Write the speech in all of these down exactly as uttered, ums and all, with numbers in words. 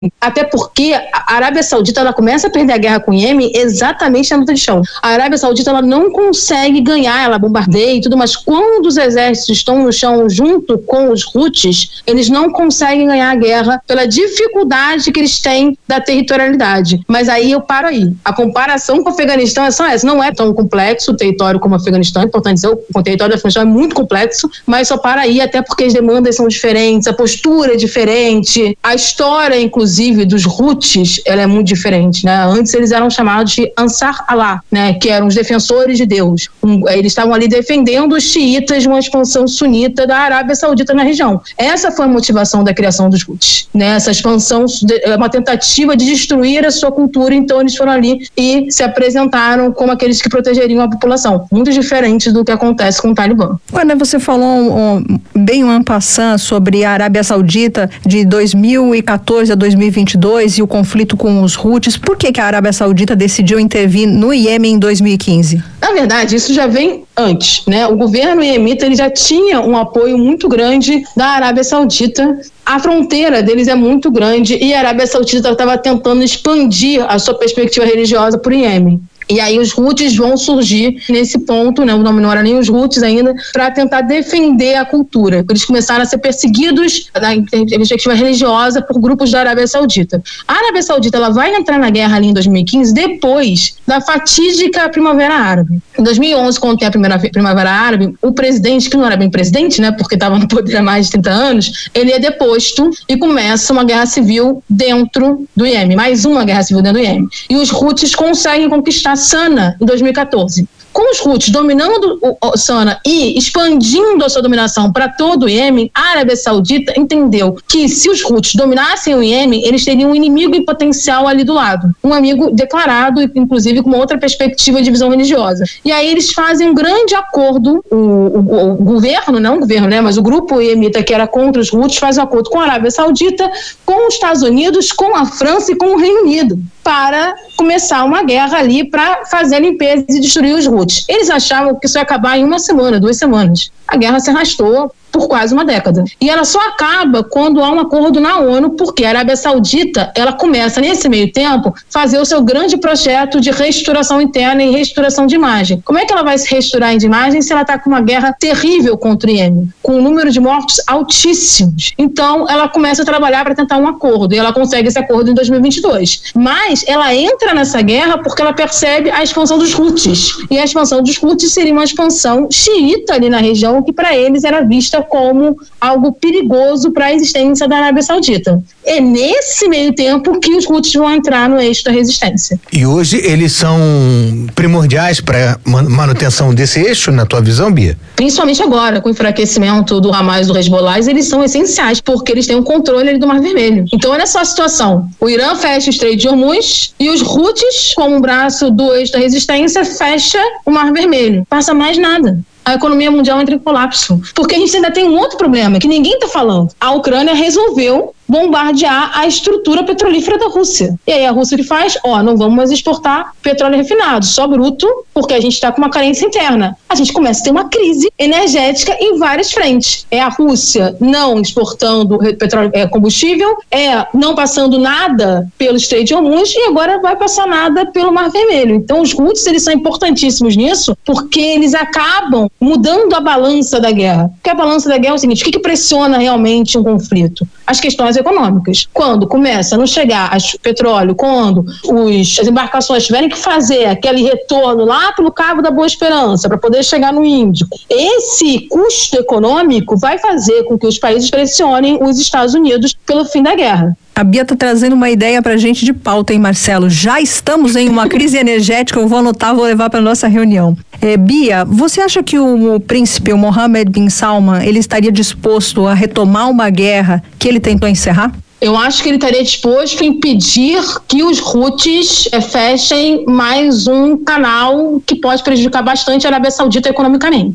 Até porque a Arábia Saudita ela começa a perder a guerra com o Iêmen exatamente na luta de chão. A Arábia Saudita ela não consegue ganhar, ela bombardeia e tudo, mas quando os exércitos estão no chão junto com os Houthis, eles não conseguem ganhar a guerra pela dificuldade que eles têm da territorialidade. Mas aí eu paro aí. A comparação com o Afeganistão é só essa. Não é tão complexo o território como o Afeganistão, é importante dizer, o território do Afeganistão é muito complexo, mas só para aí, até porque as demandas são diferentes, a postura é diferente, a história, inclusive, inclusive dos Houthis, ela é muito diferente, né? Antes eles eram chamados de Ansar Allah, né? Que eram os defensores de Deus. Um, eles estavam ali defendendo os xiitas de uma expansão sunita da Arábia Saudita na região. Essa foi a motivação da criação dos Houthis, né? Essa expansão é uma tentativa de destruir a sua cultura, então eles foram ali e se apresentaram como aqueles que protegeriam a população. Muito diferente do que acontece com o Talibã. Quando você falou um, bem um en passant sobre a Arábia Saudita de dois mil e quatorze a dois mil e vinte e dois e o conflito com os Houthis, por que que a Arábia Saudita decidiu intervir no Iêmen em dois mil e quinze? Na verdade, isso já vem antes, né? O governo iemita ele já tinha um apoio muito grande da Arábia Saudita. A fronteira deles é muito grande e a Arábia Saudita estava tentando expandir a sua perspectiva religiosa para o Iêmen. E aí os Houthis vão surgir nesse ponto, né? O nome não era nem os Houthis ainda, para tentar defender a cultura. Eles começaram a ser perseguidos na perspectiva religiosa por grupos da Arábia Saudita. A Arábia Saudita ela vai entrar na guerra ali em dois mil e quinze, depois da fatídica Primavera Árabe. Em dois mil e onze, quando tem a primeira Primavera Árabe, o presidente, que não era bem presidente, né? Porque estava no poder há mais de trinta anos, ele é deposto e começa uma guerra civil dentro do Iêmen. Mais uma guerra civil dentro do Iêmen. E os Houthis conseguem conquistar Sana em dois mil e quatorze. Com os Houthis dominando o Sana e expandindo a sua dominação para todo o Iêmen, a Arábia Saudita entendeu que se os Houthis dominassem o Iêmen, eles teriam um inimigo em potencial ali do lado. Um amigo declarado, inclusive com uma outra perspectiva de visão religiosa. E aí eles fazem um grande acordo, o, o, o governo, não o governo, né, mas o grupo iemita que era contra os Houthis faz um acordo com a Arábia Saudita, com os Estados Unidos, com a França e com o Reino Unido, para começar uma guerra ali para fazer a limpeza e destruir os Houthis. Eles achavam que isso ia acabar em uma semana, duas semanas. A guerra se arrastou por quase uma década. E ela só acaba quando há um acordo na ONU, porque a Arábia Saudita, ela começa, nesse meio tempo, fazer o seu grande projeto de restauração interna e restauração de imagem. Como é que ela vai se restaurar de imagem se ela está com uma guerra terrível contra o Iêmen, com um número de mortos altíssimos? Então, ela começa a trabalhar para tentar um acordo, e ela consegue esse acordo em dois mil e vinte e dois. Mas ela entra nessa guerra porque ela percebe a expansão dos Houthis. E a expansão dos Houthis seria uma expansão xiita ali na região, que para eles era vista como algo perigoso para a existência da Arábia Saudita. É nesse meio tempo que os Houthis vão entrar no eixo da resistência. E hoje eles são primordiais para a manutenção desse eixo, na tua visão, Bia? Principalmente agora, com o enfraquecimento do Hamas e do Hezbollah, eles são essenciais, porque eles têm um controle ali do Mar Vermelho. Então, olha só a situação. O Irã fecha o Estreito de Hormuz e os Houthis, como um braço do eixo da resistência, fecha o Mar Vermelho. Passa mais nada. A economia mundial entra em colapso. Porque a gente ainda tem um outro problema que ninguém está falando. A Ucrânia resolveu bombardear a estrutura petrolífera da Rússia. E aí a Rússia que faz? Ó, não vamos mais exportar petróleo refinado, só bruto, porque a gente está com uma carência interna. A gente começa a ter uma crise energética em várias frentes. É a Rússia não exportando petróleo, é, combustível, é não passando nada pelo Estreito de Hormuz e agora vai passar nada pelo Mar Vermelho. Então os Houthis, eles são importantíssimos nisso, porque eles acabam mudando a balança da guerra. Porque a balança da guerra é o seguinte: o que, que pressiona realmente um conflito? As questões econômicas. Quando começa a não chegar a petróleo, quando os, as embarcações tiverem que fazer aquele retorno lá pelo Cabo da Boa Esperança para poder chegar no Índico, esse custo econômico vai fazer com que os países pressionem os Estados Unidos pelo fim da guerra. A Bia está trazendo uma ideia pra gente de pauta, hein, Marcelo? Já estamos em uma crise energética, eu vou anotar, vou levar para nossa reunião. É, Bia, você acha que o, o príncipe, o Mohammed bin Salman, ele estaria disposto a retomar uma guerra que ele tentou encerrar? Eu acho que ele estaria disposto a impedir que os Houthis é, fechem mais um canal que pode prejudicar bastante a Arábia Saudita economicamente.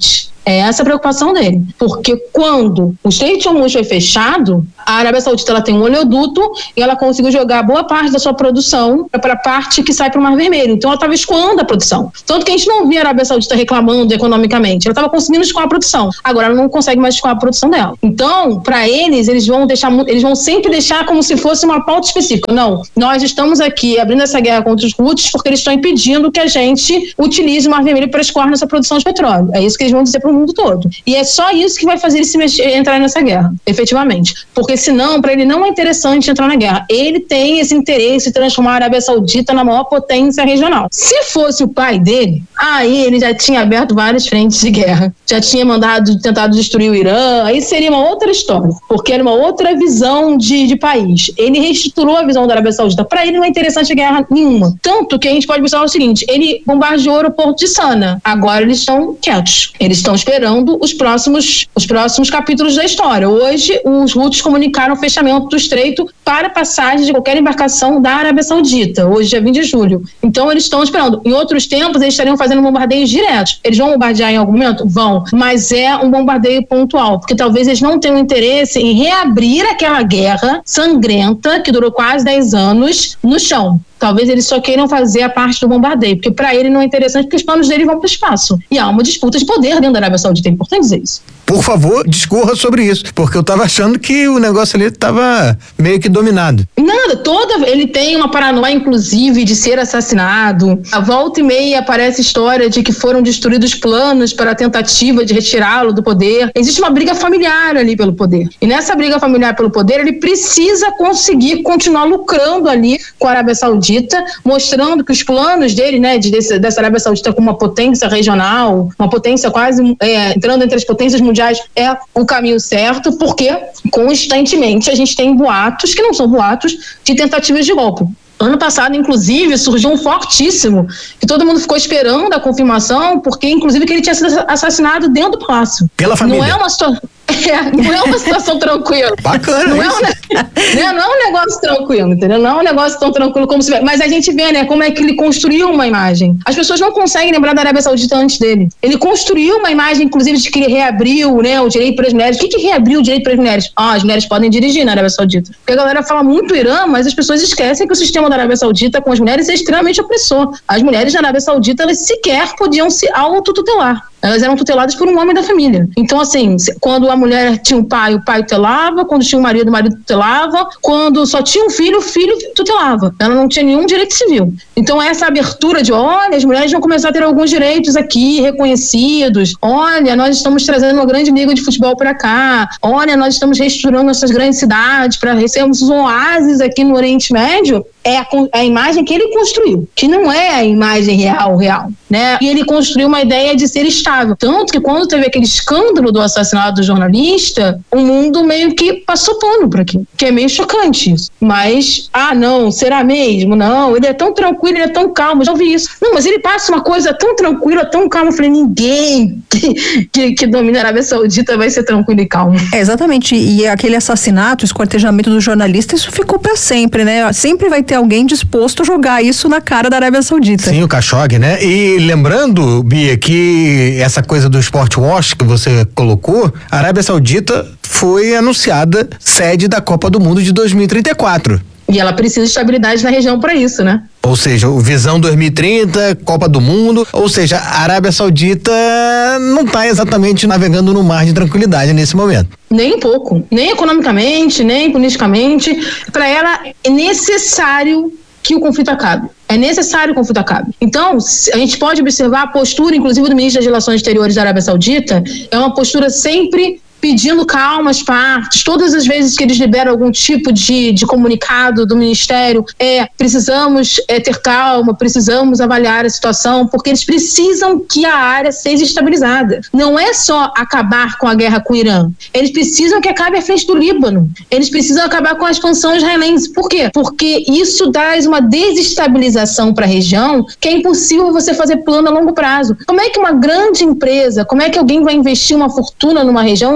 É essa a preocupação dele. Porque quando o Strait de Hormuz foi fechado, a Arábia Saudita ela tem um oleoduto e ela conseguiu jogar boa parte da sua produção para a parte que sai para o Mar Vermelho. Então ela estava escoando a produção. Tanto que a gente não via a Arábia Saudita reclamando economicamente. Ela estava conseguindo escoar a produção. Agora ela não consegue mais escoar a produção dela. Então, para eles, eles vão deixar, eles vão sempre deixar como se fosse uma pauta específica. Não, nós estamos aqui abrindo essa guerra contra os Houthis porque eles estão impedindo que a gente utilize o Mar Vermelho para escoar nossa produção de petróleo. É isso que eles vão dizer para o mundo todo. E é só isso que vai fazer ele se mexer, entrar nessa guerra, efetivamente. Porque senão, para ele não é interessante entrar na guerra. Ele tem esse interesse de transformar a Arábia Saudita na maior potência regional. Se fosse o pai dele, aí ele já tinha aberto várias frentes de guerra. Já tinha mandado, tentado destruir o Irã. Aí seria uma outra história. Porque era uma outra visão de, de país. Ele reestruturou a visão da Arábia Saudita. Para ele não é interessante guerra nenhuma. Tanto que a gente pode pensar o seguinte, ele bombardeou o aeroporto de Sana. Agora eles estão quietos. Eles estão esperando os próximos, os próximos capítulos da história. Hoje, os Houthis comunicaram o fechamento do estreito para passagem de qualquer embarcação da Arábia Saudita. Hoje, dia vinte de julho. Então, eles estão esperando. Em outros tempos, eles estariam fazendo bombardeios diretos. Eles vão bombardear em algum momento? Vão. Mas é um bombardeio pontual. Porque talvez eles não tenham interesse em reabrir aquela guerra sangrenta que durou quase dez anos no chão. Talvez eles só queiram fazer a parte do bombardeio, porque para ele não é interessante, porque os planos dele vão para o espaço. E há uma disputa de poder dentro da Arábia Saudita, é importante dizer isso. Por favor, discorra sobre isso, porque eu tava achando que o negócio ali tava meio que dominado. Nada, toda, ele tem uma paranoia, inclusive, de ser assassinado. A volta e meia aparece a história de que foram destruídos planos para a tentativa de retirá-lo do poder. Existe uma briga familiar ali pelo poder. E nessa briga familiar pelo poder, ele precisa conseguir continuar lucrando ali com a Arábia Saudita, mostrando que os planos dele, né, de, desse, dessa Arábia Saudita como uma potência regional, uma potência quase é, entrando entre as potências mundiais, é o caminho certo, porque constantemente a gente tem boatos, que não são boatos, de tentativas de golpe. Ano passado, inclusive, surgiu um fortíssimo, que todo mundo ficou esperando a confirmação, porque, inclusive, que ele tinha sido assassinado dentro do palácio. Pela família. Não é uma situação... É, não é uma situação tranquila. Bacana não isso. É um, né, não é um negócio tranquilo, entendeu? Não é um negócio tão tranquilo como se vê. Mas a gente vê, né, como é que ele construiu uma imagem. As pessoas não conseguem lembrar da Arábia Saudita antes dele. Ele construiu uma imagem, inclusive, de que ele reabriu, né, o direito para as mulheres. O que que reabriu o direito para as mulheres? Ah, as mulheres podem dirigir na Arábia Saudita. Porque a galera fala muito do Irã, mas as pessoas esquecem que o sistema da Arábia Saudita com as mulheres é extremamente opressor. As mulheres na Arábia Saudita, elas sequer podiam se autotutelar. Elas eram tuteladas por um homem da família. Então, assim, quando a mulher tinha um pai, o pai tutelava. Quando tinha um marido, o marido tutelava. Quando só tinha um filho, o filho tutelava. Ela não tinha nenhum direito civil. Então, essa abertura de, olha, as mulheres vão começar a ter alguns direitos aqui, reconhecidos. Olha, nós estamos trazendo uma grande liga de futebol para cá. Olha, nós estamos reestruturando essas grandes cidades para recebermos um oásis aqui no Oriente Médio. É a, a imagem que ele construiu, que não é a imagem real, real, né? E ele construiu uma ideia de ser estável. Tanto que quando teve aquele escândalo do assassinato do jornalista, o mundo meio que passou pano por aquilo, que é meio chocante isso. Mas, ah, não, será mesmo? Não, ele é tão tranquilo, ele é tão calmo, já ouvi isso. Não, mas ele passa uma coisa tão tranquila, tão calma. Eu falei, ninguém que, que, que domina a Arábia Saudita vai ser tranquilo e calmo. É, exatamente, e aquele assassinato, o esquartejamento do jornalista, isso ficou pra sempre, né? Sempre vai ter alguém disposto a jogar isso na cara da Arábia Saudita. Sim, o Khashoggi, né? E lembrando, Bia, que essa coisa do sport wash que você colocou, a Arábia Saudita foi anunciada sede da Copa do Mundo de dois mil e trinta e quatro. E ela precisa de estabilidade na região para isso, né? Ou seja, o Visão dois mil e trinta, Copa do Mundo, ou seja, a Arábia Saudita não está exatamente navegando no mar de tranquilidade nesse momento. Nem um pouco, nem economicamente, nem politicamente. Para ela é necessário que o conflito acabe. É necessário que o conflito acabe. Então, a gente pode observar a postura, inclusive, do ministro das Relações Exteriores da Arábia Saudita, é uma postura sempre pedindo calma às partes. Todas as vezes que eles liberam algum tipo de, de comunicado do Ministério, é, precisamos é, ter calma, precisamos avaliar a situação, porque eles precisam que a área seja estabilizada. Não é só acabar com a guerra com o Irã. Eles precisam que acabe a frente do Líbano. Eles precisam acabar com a expansão israelense. Por quê? Porque isso traz uma desestabilização para a região que é impossível você fazer plano a longo prazo. Como é que uma grande empresa, como é que alguém vai investir uma fortuna numa região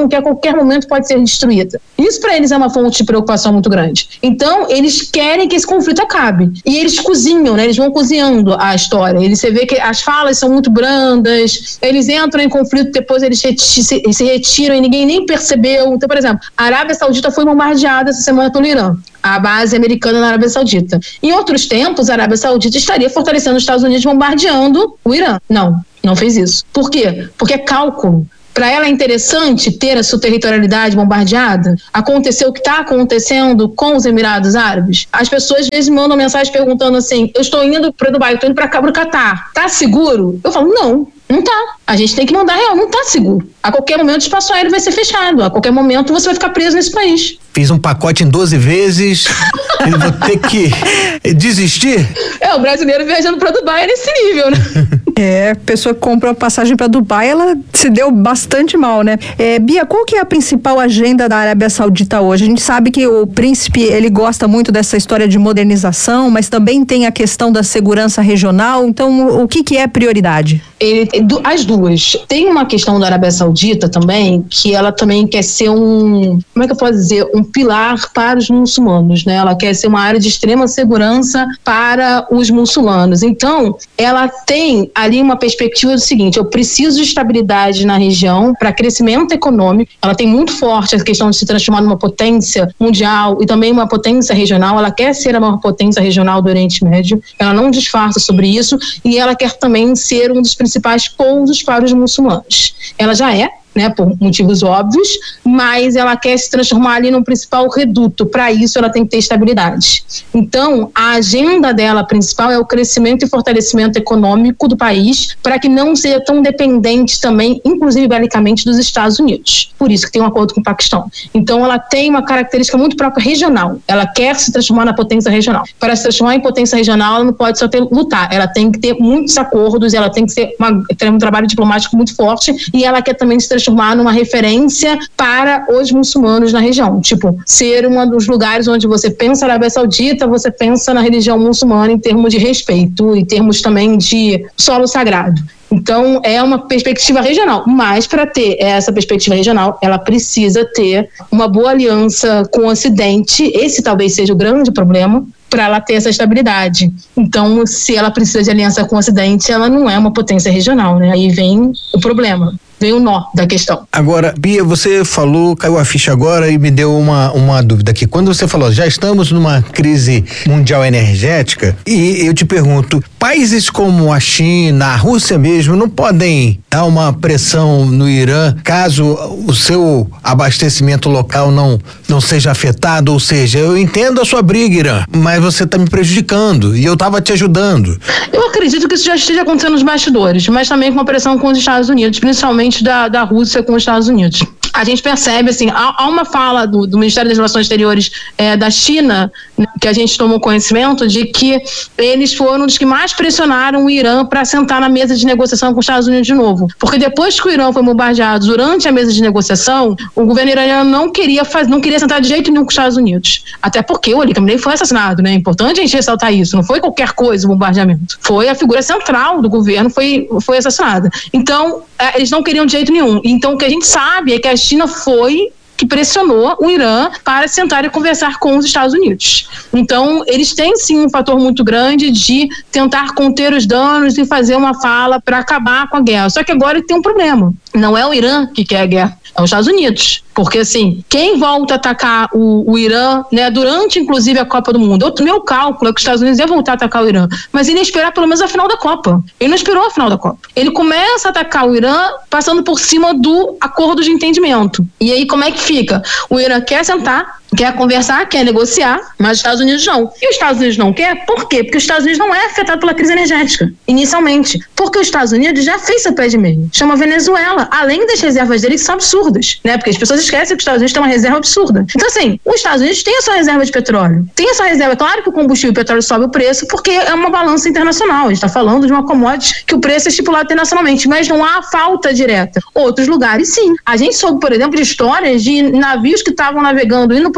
que a qualquer momento pode ser destruída. Isso para eles é uma fonte de preocupação muito grande. Então, eles querem que esse conflito acabe. E eles cozinham, né? Eles vão cozinhando a história. Eles, você vê que as falas são muito brandas, eles entram em conflito, depois eles se, se retiram e ninguém nem percebeu. Então, por exemplo, a Arábia Saudita foi bombardeada essa semana pelo Irã, a base americana na Arábia Saudita. Em outros tempos, a Arábia Saudita estaria fortalecendo os Estados Unidos bombardeando o Irã. Não, não fez isso. Por quê? Porque é cálculo. Para ela é interessante ter a sua territorialidade bombardeada? Aconteceu o que está acontecendo com os Emirados Árabes? As pessoas às vezes mandam mensagem perguntando assim, eu estou indo para Dubai, eu estou indo para cá, para o Catar. Tá seguro? Eu falo, não. Não tá. A gente tem que mandar real, não tá seguro. A qualquer momento o espaço aéreo vai ser fechado. A qualquer momento você vai ficar preso nesse país. Fiz um pacote em doze vezes e vou ter que desistir? É, o brasileiro viajando pra Dubai é nesse nível, né? É, a pessoa que comprou a passagem para Dubai, ela se deu bastante mal, né? É, Bia, qual que é a principal agenda da Arábia Saudita hoje? A gente sabe que o príncipe, ele gosta muito dessa história de modernização, mas também tem a questão da segurança regional. Então, o que que é prioridade? Ele, as duas. Tem uma questão da Arábia Saudita também, que ela também quer ser um, como é que eu posso dizer, um pilar para os muçulmanos, né? Ela quer ser uma área de extrema segurança para os muçulmanos. Então, ela tem ali uma perspectiva do seguinte, eu preciso de estabilidade na região para crescimento econômico. Ela tem muito forte a questão de se transformar numa potência mundial e também uma potência regional. Ela quer ser a maior potência regional do Oriente Médio. Ela não disfarça sobre isso e ela quer também ser um dos principais pousos para os muçulmanos. Ela já é, né, por motivos óbvios, mas ela quer se transformar ali no principal reduto. Para isso, ela tem que ter estabilidade. Então, a agenda dela principal é o crescimento e fortalecimento econômico do país, para que não seja tão dependente também, inclusive belicamente, dos Estados Unidos. Por isso que tem um acordo com o Paquistão. Então, ela tem uma característica muito própria regional. Ela quer se transformar na potência regional. Para se transformar em potência regional, ela não pode só ter, lutar. Ela tem que ter muitos acordos, ela tem que ter, uma, ter um trabalho diplomático muito forte e ela quer também se transformar transformar numa referência para os muçulmanos na região. Tipo, ser um dos lugares onde você pensa na Arábia Saudita, você pensa na religião muçulmana em termos de respeito, em termos também de solo sagrado. Então, é uma perspectiva regional, mas para ter essa perspectiva regional, ela precisa ter uma boa aliança com o Ocidente. Esse talvez seja o grande problema, para ela ter essa estabilidade. Então, se ela precisa de aliança com o Ocidente, ela não é uma potência regional, né? Aí vem o problema. Vem o nó da questão. Agora, Bia, você falou, caiu a ficha agora e me deu uma, uma dúvida aqui. Quando você falou, já estamos numa crise mundial energética, e eu te pergunto, países como a China, a Rússia mesmo, não podem dar uma pressão no Irã caso o seu abastecimento local não, não seja afetado? Ou seja, eu entendo a sua briga, Irã, mas você está me prejudicando e eu estava te ajudando. Eu acredito que isso já esteja acontecendo nos bastidores, mas também com uma pressão com os Estados Unidos, principalmente Da, da Rússia com os Estados Unidos. A gente percebe, assim, há, há uma fala do, do Ministério das Relações Exteriores é, da China, né, que a gente tomou conhecimento de que eles foram os que mais pressionaram o Irã para sentar na mesa de negociação com os Estados Unidos de novo. Porque depois que o Irã foi bombardeado durante a mesa de negociação, o governo iraniano não queria, faz, não queria sentar de jeito nenhum com os Estados Unidos. Até porque o Ali Khamenei foi assassinado, né? É importante a gente ressaltar isso. Não foi qualquer coisa o bombardeamento. Foi a figura central do governo, foi, foi assassinada. Então, é, eles não queriam de jeito nenhum. Então, o que a gente sabe é que a China foi que pressionou o Irã para sentar e conversar com os Estados Unidos. Então, eles têm sim um fator muito grande de tentar conter os danos e fazer uma fala para acabar com a guerra. Só que agora tem um problema. Não é o Irã que quer a guerra, é os Estados Unidos. Porque, assim, quem volta a atacar o, o Irã, né, durante, inclusive, a Copa do Mundo? O meu cálculo é que os Estados Unidos iam voltar a atacar o Irã, mas ele ia esperar pelo menos a final da Copa. Ele não esperou a final da Copa. Ele começa a atacar o Irã passando por cima do acordo de entendimento. E aí, como é que fica? O Irã quer sentar, quer conversar, quer negociar, mas os Estados Unidos não. E os Estados Unidos não quer? Por quê? Porque os Estados Unidos não é afetado pela crise energética, inicialmente. Porque os Estados Unidos já fez seu pé de meio. Chama Venezuela, além das reservas dele que são absurdas, né? Porque as pessoas esquecem que os Estados Unidos têm uma reserva absurda. Então, assim, os Estados Unidos têm a sua reserva de petróleo. Tem a sua reserva. Claro que o combustível e o petróleo sobe o preço porque é uma balança internacional. A gente está falando de uma commodity que o preço é estipulado internacionalmente, mas não há falta direta. Outros lugares, sim. A gente soube, por exemplo, de histórias de navios que estavam navegando, indo para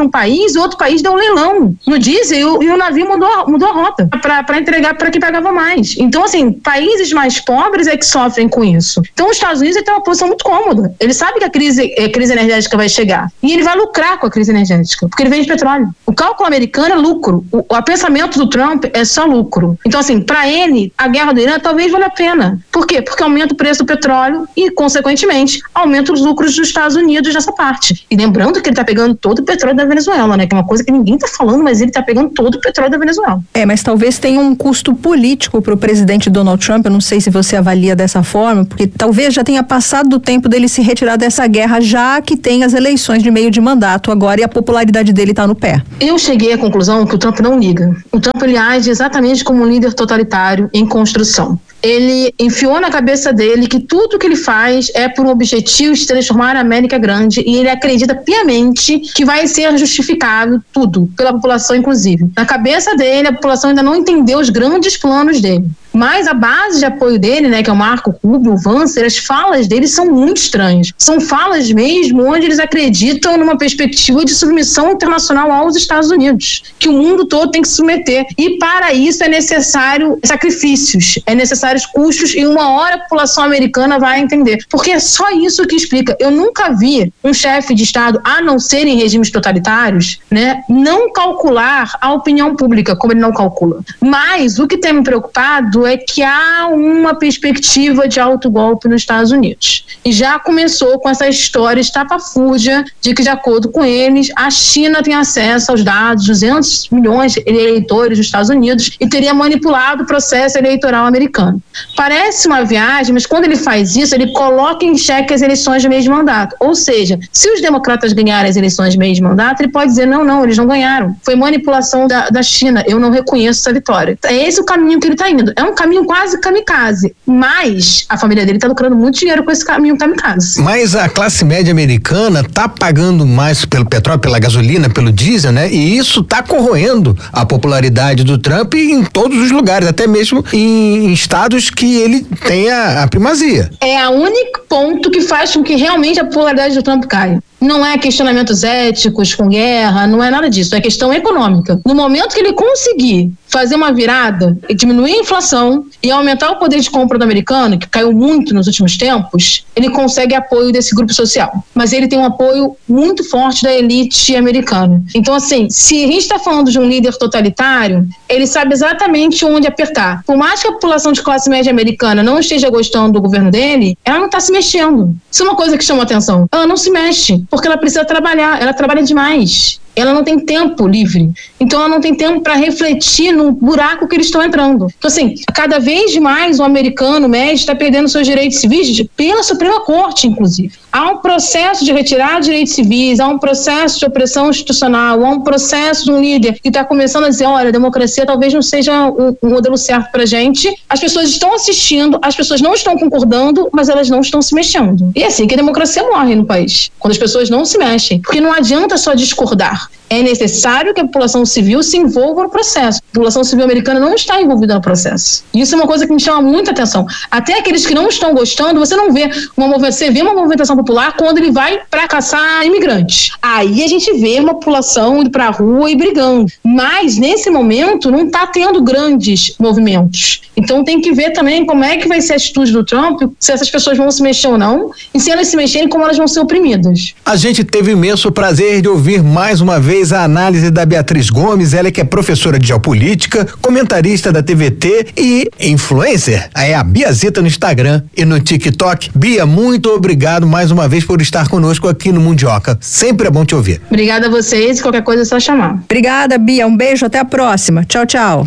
para um país, o outro país deu um leilão no diesel e o, e o navio mudou, mudou a rota para entregar para quem pagava mais. Então, assim, países mais pobres é que sofrem com isso. Então, os Estados Unidos tem uma posição muito cômoda. Ele sabe que a crise, a crise energética vai chegar e ele vai lucrar com a crise energética, porque ele vende petróleo. O cálculo americano é lucro. O, o pensamento do Trump é só lucro. Então, assim, para ele, a guerra do Irã talvez valha a pena. Por quê? Porque aumenta o preço do petróleo e, consequentemente, aumenta os lucros dos Estados Unidos nessa parte. E lembrando que ele está pegando todo o petróleo da Venezuela, né? Que é uma coisa que ninguém está falando, mas ele está pegando todo o petróleo da Venezuela. É, mas talvez tenha um custo político para o presidente Donald Trump. Eu não sei se você avalia dessa forma, porque talvez já tenha passado do tempo dele se retirar dessa guerra, já que tem as eleições de meio de mandato agora e a popularidade dele está no pé. Eu cheguei à conclusão que o Trump não liga. O Trump, ele age exatamente como um líder totalitário em construção. Ele enfiou na cabeça dele que tudo que ele faz é por um objetivo de transformar a América grande, e ele acredita piamente que vai ser justificado tudo, pela população inclusive. Na cabeça dele, a população ainda não entendeu os grandes planos dele. Mas a base de apoio dele, né, que é o Marco Rubio, o Vance, as falas dele são muito estranhas. São falas mesmo onde eles acreditam numa perspectiva de submissão internacional aos Estados Unidos, que o mundo todo tem que se submeter. E para isso é necessário sacrifícios, é necessário custos, e uma hora a população americana vai entender. Porque é só isso que explica. Eu nunca vi um chefe de Estado, a não ser em regimes totalitários, né, não calcular a opinião pública, como ele não calcula. Mas o que tem me preocupado é que há uma perspectiva de autogolpe nos Estados Unidos. E já começou com essa história estapafúrdia de que, de acordo com eles, a China tem acesso aos dados, duzentos milhões de eleitores dos Estados Unidos, e teria manipulado o processo eleitoral americano. Parece uma viagem, mas quando ele faz isso, ele coloca em xeque as eleições de meio de mandato. Ou seja, se os democratas ganharem as eleições de meio de mandato, ele pode dizer, não, não, eles não ganharam. Foi manipulação da, da China, eu não reconheço essa vitória. É esse o caminho que ele está indo. É um caminho quase kamikaze, mas a família dele está lucrando muito dinheiro com esse caminho kamikaze. Mas a classe média americana está pagando mais pelo petróleo, pela gasolina, pelo diesel, né? E isso está corroendo a popularidade do Trump em todos os lugares, até mesmo em, em estados que ele tem a, a primazia. É o único ponto que faz com que realmente a popularidade do Trump caia. Não é questionamentos éticos com guerra, não é nada disso, é questão econômica. No momento que ele conseguir fazer uma virada, diminuir a inflação e aumentar o poder de compra do americano, que caiu muito nos últimos tempos, ele consegue apoio desse grupo social. Mas ele tem um apoio muito forte da elite americana. Então, assim, se a gente está falando de um líder totalitário, ele sabe exatamente onde apertar. Por mais que a população de classe média americana não esteja gostando do governo dele, ela não está se mexendo. Isso é uma coisa que chama atenção. Ela não se mexe, porque ela precisa trabalhar, ela trabalha demais. Ela não tem tempo livre. Então ela não tem tempo para refletir no buraco que eles estão entrando. Então, assim, cada vez mais o americano médio está perdendo seus direitos civis pela Suprema Corte, inclusive. Há um processo de retirar direitos civis, há um processo de opressão institucional, há um processo de um líder que está começando a dizer, olha, a democracia talvez não seja o, o modelo certo pra gente. As pessoas estão assistindo, as pessoas não estão concordando, mas elas não estão se mexendo. E é assim que a democracia morre no país, quando as pessoas não se mexem. Porque não adianta só discordar. É necessário que a população civil se envolva no processo. A população civil americana não está envolvida no processo. Isso é uma coisa que me chama muita atenção. Até aqueles que não estão gostando, você não vê uma, você vê uma movimentação popular quando ele vai para caçar imigrantes. Aí a gente vê uma população indo para a rua e brigando. Mas, nesse momento, não está tendo grandes movimentos. Então tem que ver também como é que vai ser a atitude do Trump, se essas pessoas vão se mexer ou não, e se elas se mexerem, como elas vão ser oprimidas. A gente teve o imenso prazer de ouvir mais uma vez a análise da Beatriz Gomes, ela que é professora de geopolítica, comentarista da T V T e influencer. É a Biazita no Instagram e no TikTok. Bia, muito obrigado mais uma vez por estar conosco aqui no Mundioca. Sempre é bom te ouvir. Obrigada a vocês, qualquer coisa é só chamar. Obrigada, Bia. Um beijo, até a próxima. Tchau, tchau.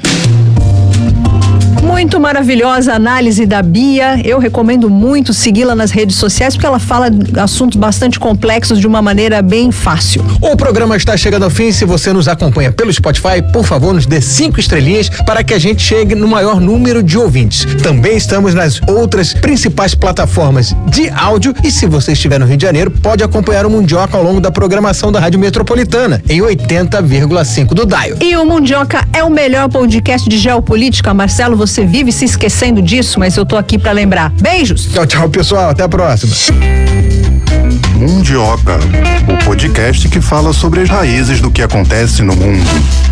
Muito maravilhosa a análise da Bia. Eu recomendo muito segui-la nas redes sociais porque ela fala assuntos bastante complexos de uma maneira bem fácil. O programa está chegando ao fim. Se você nos acompanha pelo Spotify, por favor, nos dê cinco estrelinhas para que a gente chegue no maior número de ouvintes. Também estamos nas outras principais plataformas de áudio e se você estiver no Rio de Janeiro, pode acompanhar o Mundioca ao longo da programação da Rádio Metropolitana em oitenta vírgula cinco do Dial. E o Mundioca é o melhor podcast de geopolítica. Marcelo, você Você vive se esquecendo disso, mas eu tô aqui para lembrar. Beijos! Tchau, tchau, pessoal. Até a próxima. Mundioca, o podcast que fala sobre as raízes do que acontece no mundo.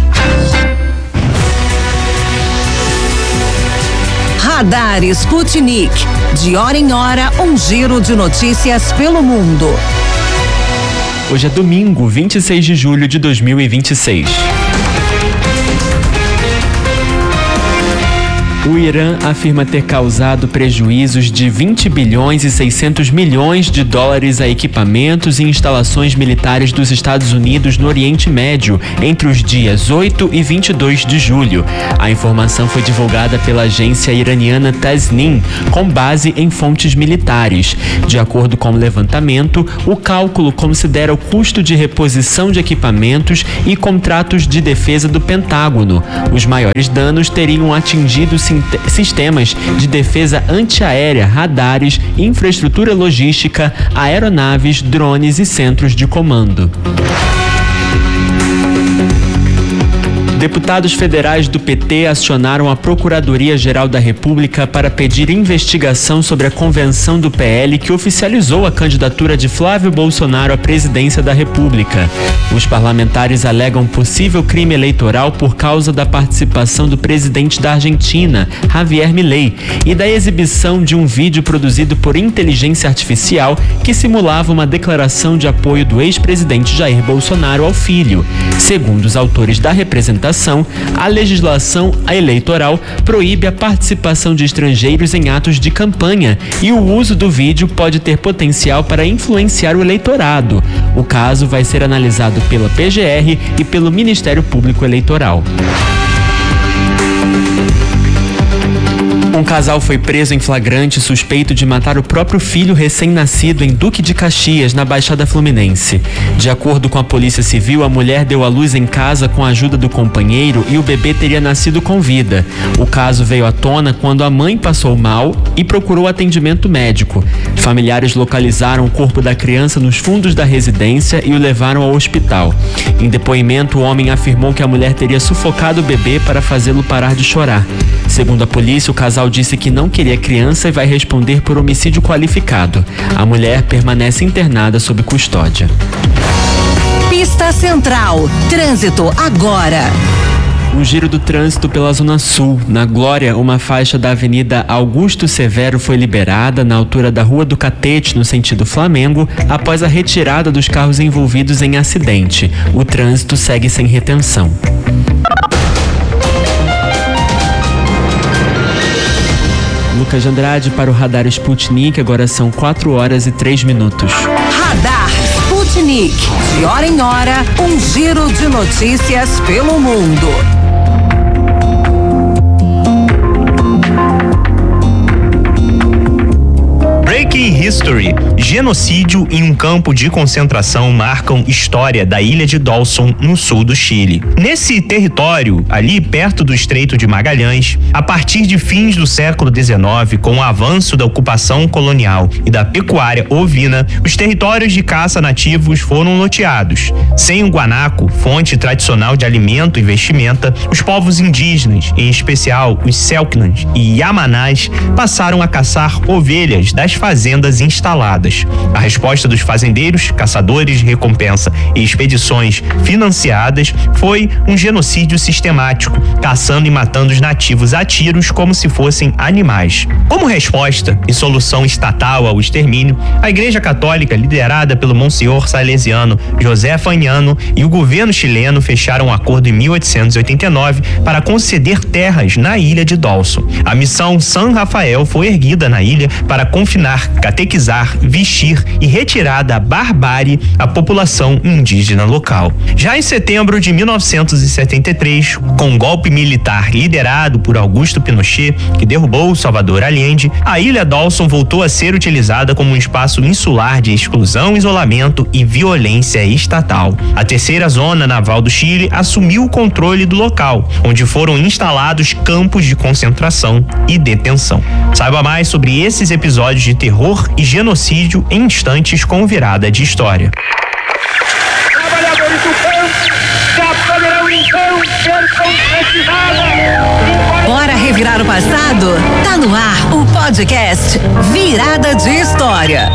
Radar Sputnik. De hora em hora, um giro de notícias pelo mundo. Hoje é domingo, vinte e seis de julho de dois mil e vinte e seis. O Irã afirma ter causado prejuízos de vinte bilhões e seiscentos milhões de dólares a equipamentos e instalações militares dos Estados Unidos no Oriente Médio entre os dias oito e vinte e dois de julho. A informação foi divulgada pela agência iraniana Tasnim, com base em fontes militares. De acordo com o levantamento, o cálculo considera o custo de reposição de equipamentos e contratos de defesa do Pentágono. Os maiores danos teriam atingido sistemas de defesa antiaérea, radares, infraestrutura logística, aeronaves, drones e centros de comando. Deputados federais do P T acionaram a Procuradoria-Geral da República para pedir investigação sobre a convenção do P L que oficializou a candidatura de Flávio Bolsonaro à presidência da República. Os parlamentares alegam possível crime eleitoral por causa da participação do presidente da Argentina, Javier Milei, e da exibição de um vídeo produzido por inteligência artificial que simulava uma declaração de apoio do ex-presidente Jair Bolsonaro ao filho. Segundo os autores da representação, a legislação eleitoral proíbe a participação de estrangeiros em atos de campanha e o uso do vídeo pode ter potencial para influenciar o eleitorado. O caso vai ser analisado pela P G R e pelo Ministério Público Eleitoral. Um casal foi preso em flagrante suspeito de matar o próprio filho recém-nascido em Duque de Caxias, na Baixada Fluminense. De acordo com a Polícia Civil, a mulher deu à luz em casa com a ajuda do companheiro e o bebê teria nascido com vida. O caso veio à tona quando a mãe passou mal e procurou atendimento médico. Familiares localizaram o corpo da criança nos fundos da residência e o levaram ao hospital. Em depoimento, o homem afirmou que a mulher teria sufocado o bebê para fazê-lo parar de chorar. Segundo a polícia, o casal disse que não queria criança e vai responder por homicídio qualificado. A mulher permanece internada sob custódia. Pista Central. Trânsito agora. Um giro do trânsito pela Zona Sul. Na Glória, uma faixa da Avenida Augusto Severo foi liberada na altura da Rua do Catete, no sentido Flamengo, após a retirada dos carros envolvidos em acidente. O trânsito segue sem retenção. Lucas de Andrade para o Radar Sputnik, agora são quatro horas e três minutos. Radar Sputnik. De hora em hora, um giro de notícias pelo mundo. Breaking History. Genocídio em um campo de concentração marcam história da ilha de Dawson, no sul do Chile. Nesse território, ali perto do Estreito de Magalhães, a partir de fins do século dezenove, com o avanço da ocupação colonial e da pecuária ovina, os territórios de caça nativos foram loteados. Sem o guanaco, fonte tradicional de alimento e vestimenta, os povos indígenas, em especial os Selknams e Yamanás, passaram a caçar ovelhas das fazendas instaladas. A resposta dos fazendeiros, caçadores de recompensa e expedições financiadas foi um genocídio sistemático, caçando e matando os nativos a tiros como se fossem animais. Como resposta e solução estatal ao extermínio, a Igreja Católica, liderada pelo Monsenhor salesiano José Faniano, e o governo chileno fecharam um acordo em mil oitocentos e oitenta e nove para conceder terras na ilha de Dawson. A missão San Rafael foi erguida na ilha para confinar, catequizar, vestir e retirar da barbárie a população indígena local. Já em setembro de mil novecentos e setenta e três, com um golpe militar liderado por Augusto Pinochet, que derrubou Salvador Allende, a ilha Dawson voltou a ser utilizada como um espaço insular de exclusão, isolamento e violência estatal. A terceira zona naval do Chile assumiu o controle do local, onde foram instalados campos de concentração e detenção. Saiba mais sobre esses episódios de terror e genocídio em instantes com virada de história. Bora revirar o passado? Tá no ar o podcast Virada de História.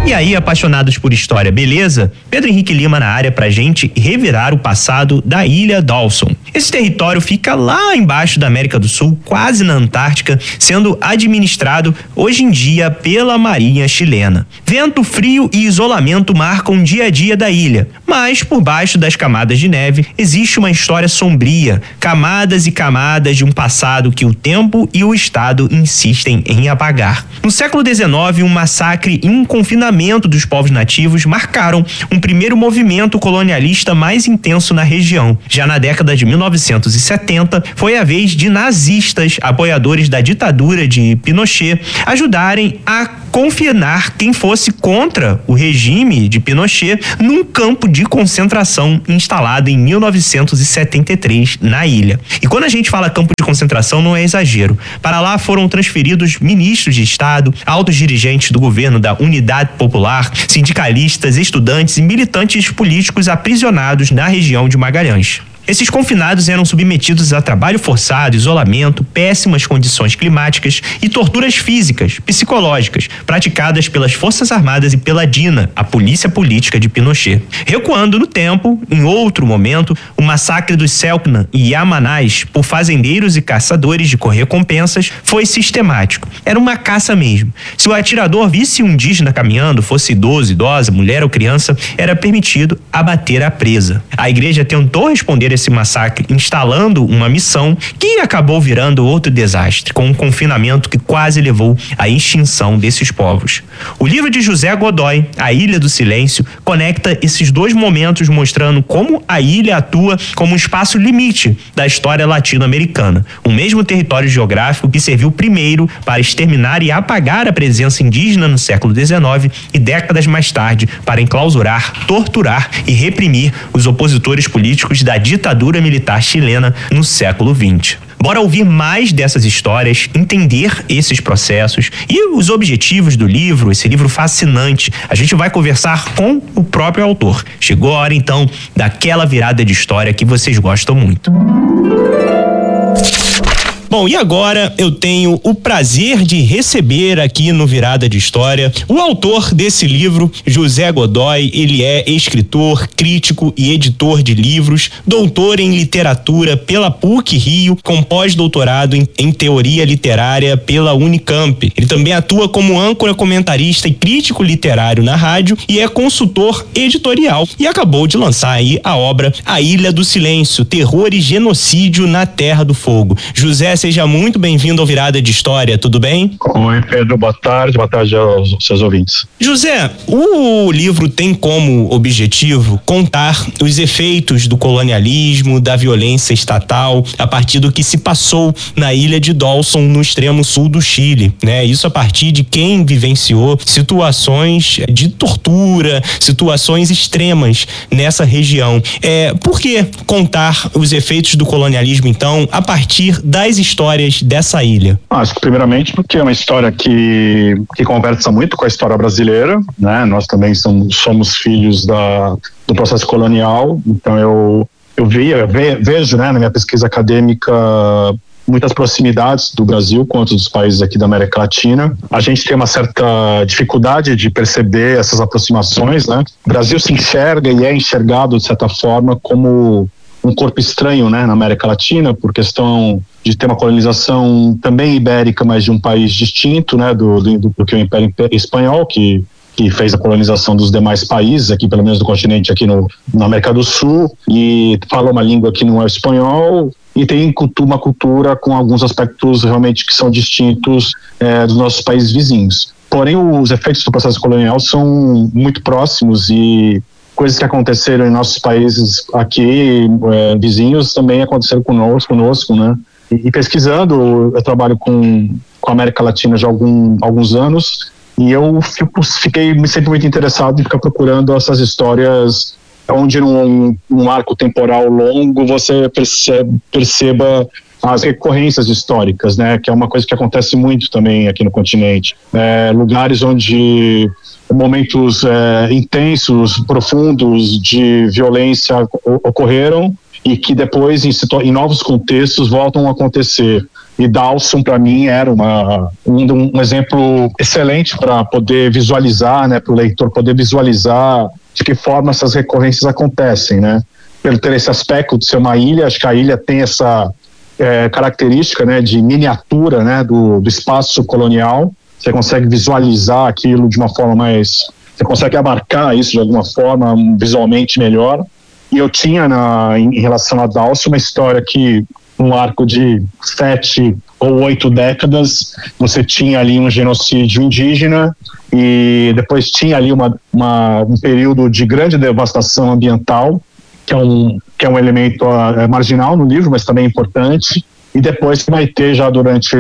E aí, apaixonados por história, beleza? Pedro Henrique Lima na área pra gente revirar o passado da Ilha Dawson. Esse território fica lá embaixo da América do Sul, quase na Antártica, sendo administrado hoje em dia pela Marinha chilena. Vento frio e isolamento marcam o dia a dia da ilha, mas por baixo das camadas de neve existe uma história sombria, camadas e camadas de um passado que o tempo e o Estado insistem em apagar. No século dezenove, um massacre e um confinamento dos povos nativos marcaram um primeiro movimento colonialista mais intenso na região. Já na década de mil novecentos e setenta, foi a vez de nazistas, apoiadores da ditadura de Pinochet, ajudarem a confinar quem fosse contra o regime de Pinochet num campo de concentração instalado em mil novecentos e setenta e três na ilha. E quando a gente fala campo de concentração, não é exagero. Para lá foram transferidos ministros de Estado, altos dirigentes do governo da Unidade Popular, sindicalistas, estudantes e militantes políticos aprisionados na região de Magalhães. Esses confinados eram submetidos a trabalho forçado, isolamento, péssimas condições climáticas e torturas físicas, psicológicas, praticadas pelas Forças Armadas e pela DINA, a polícia política de Pinochet. Recuando no tempo, em outro momento, o massacre dos Selknam e Yamanais por fazendeiros e caçadores de recompensas foi sistemático. Era uma caça mesmo. Se o atirador visse um indígena caminhando, fosse idoso, idosa, mulher ou criança, era permitido abater a presa. A igreja tentou responder esse massacre instalando uma missão que acabou virando outro desastre, com um confinamento que quase levou à extinção desses povos. O livro de José Godoy, A Ilha do Silêncio, conecta esses dois momentos, mostrando como a ilha atua como um espaço limite da história latino-americana, o mesmo território geográfico que serviu primeiro para exterminar e apagar a presença indígena no século dezenove e décadas mais tarde para enclausurar, torturar e reprimir os opositores políticos da ditadura ditadura militar chilena no século vinte. Bora ouvir mais dessas histórias, entender esses processos e os objetivos do livro, esse livro fascinante. A gente vai conversar com o próprio autor. Chegou a hora, então, daquela virada de história que vocês gostam muito. Bom, e agora eu tenho o prazer de receber aqui no Virada de História o autor desse livro, José Godoy. Ele é escritor, crítico e editor de livros, doutor em literatura pela P U C Rio, com pós-doutorado em, em teoria literária pela Unicamp. Ele também atua como âncora, comentarista e crítico literário na rádio e é consultor editorial. E acabou de lançar aí a obra A Ilha do Silêncio, Terror e Genocídio na Terra do Fogo. José, seja muito bem-vindo ao Virada de História, tudo bem? Oi, Pedro, boa tarde, boa tarde aos seus ouvintes. José, o livro tem como objetivo contar os efeitos do colonialismo, da violência estatal, a partir do que se passou na ilha de Dawson, no extremo sul do Chile, né? Isso a partir de quem vivenciou situações de tortura, situações extremas nessa região. É, por que contar os efeitos do colonialismo, então, a partir das histórias dessa ilha? Acho que primeiramente porque é uma história que, que conversa muito com a história brasileira, né? Nós também somos, somos filhos da, do processo colonial, então eu, eu via, ve, vejo, né, na minha pesquisa acadêmica muitas proximidades do Brasil com outros países aqui da América Latina. A gente tem uma certa dificuldade de perceber essas aproximações, né? O Brasil se enxerga e é enxergado, de certa forma, como um corpo estranho, né, na América Latina, por questão de ter uma colonização também ibérica, mas de um país distinto, né, do, do, do que o Império Espanhol, que, que fez a colonização dos demais países, aqui pelo menos do continente, aqui no, na América do Sul, e fala uma língua que não é espanhol, e tem uma cultura com alguns aspectos realmente que são distintos é, dos nossos países vizinhos. Porém, os efeitos do processo colonial são muito próximos e coisas que aconteceram em nossos países aqui, é, vizinhos, também aconteceram conosco, conosco, né? E, e pesquisando, eu trabalho com, com a América Latina já há algum, alguns anos, e eu fico, fiquei sempre muito interessado em ficar procurando essas histórias onde num, num arco temporal longo você percebe, perceba as recorrências históricas, né? Que é uma coisa que acontece muito também aqui no continente. É, lugares onde momentos é, intensos, profundos de violência ocorreram e que depois, em, em novos contextos, voltam a acontecer. E Dawson, para mim, era uma, um, um exemplo excelente para poder visualizar, né, para o leitor poder visualizar de que forma essas recorrências acontecem, né? Pelo ter esse aspecto de ser uma ilha, acho que a ilha tem essa é, característica, né, de miniatura, né, do, do espaço colonial. Você consegue visualizar aquilo de uma forma mais... Você consegue abarcar isso de alguma forma visualmente melhor. E eu tinha, na, em, em relação a Dawson, uma história que, num arco de sete ou oito décadas, você tinha ali um genocídio indígena e depois tinha ali uma, uma, um período de grande devastação ambiental, que é um, que é um elemento uh, marginal no livro, mas também importante. E depois vai ter, já durante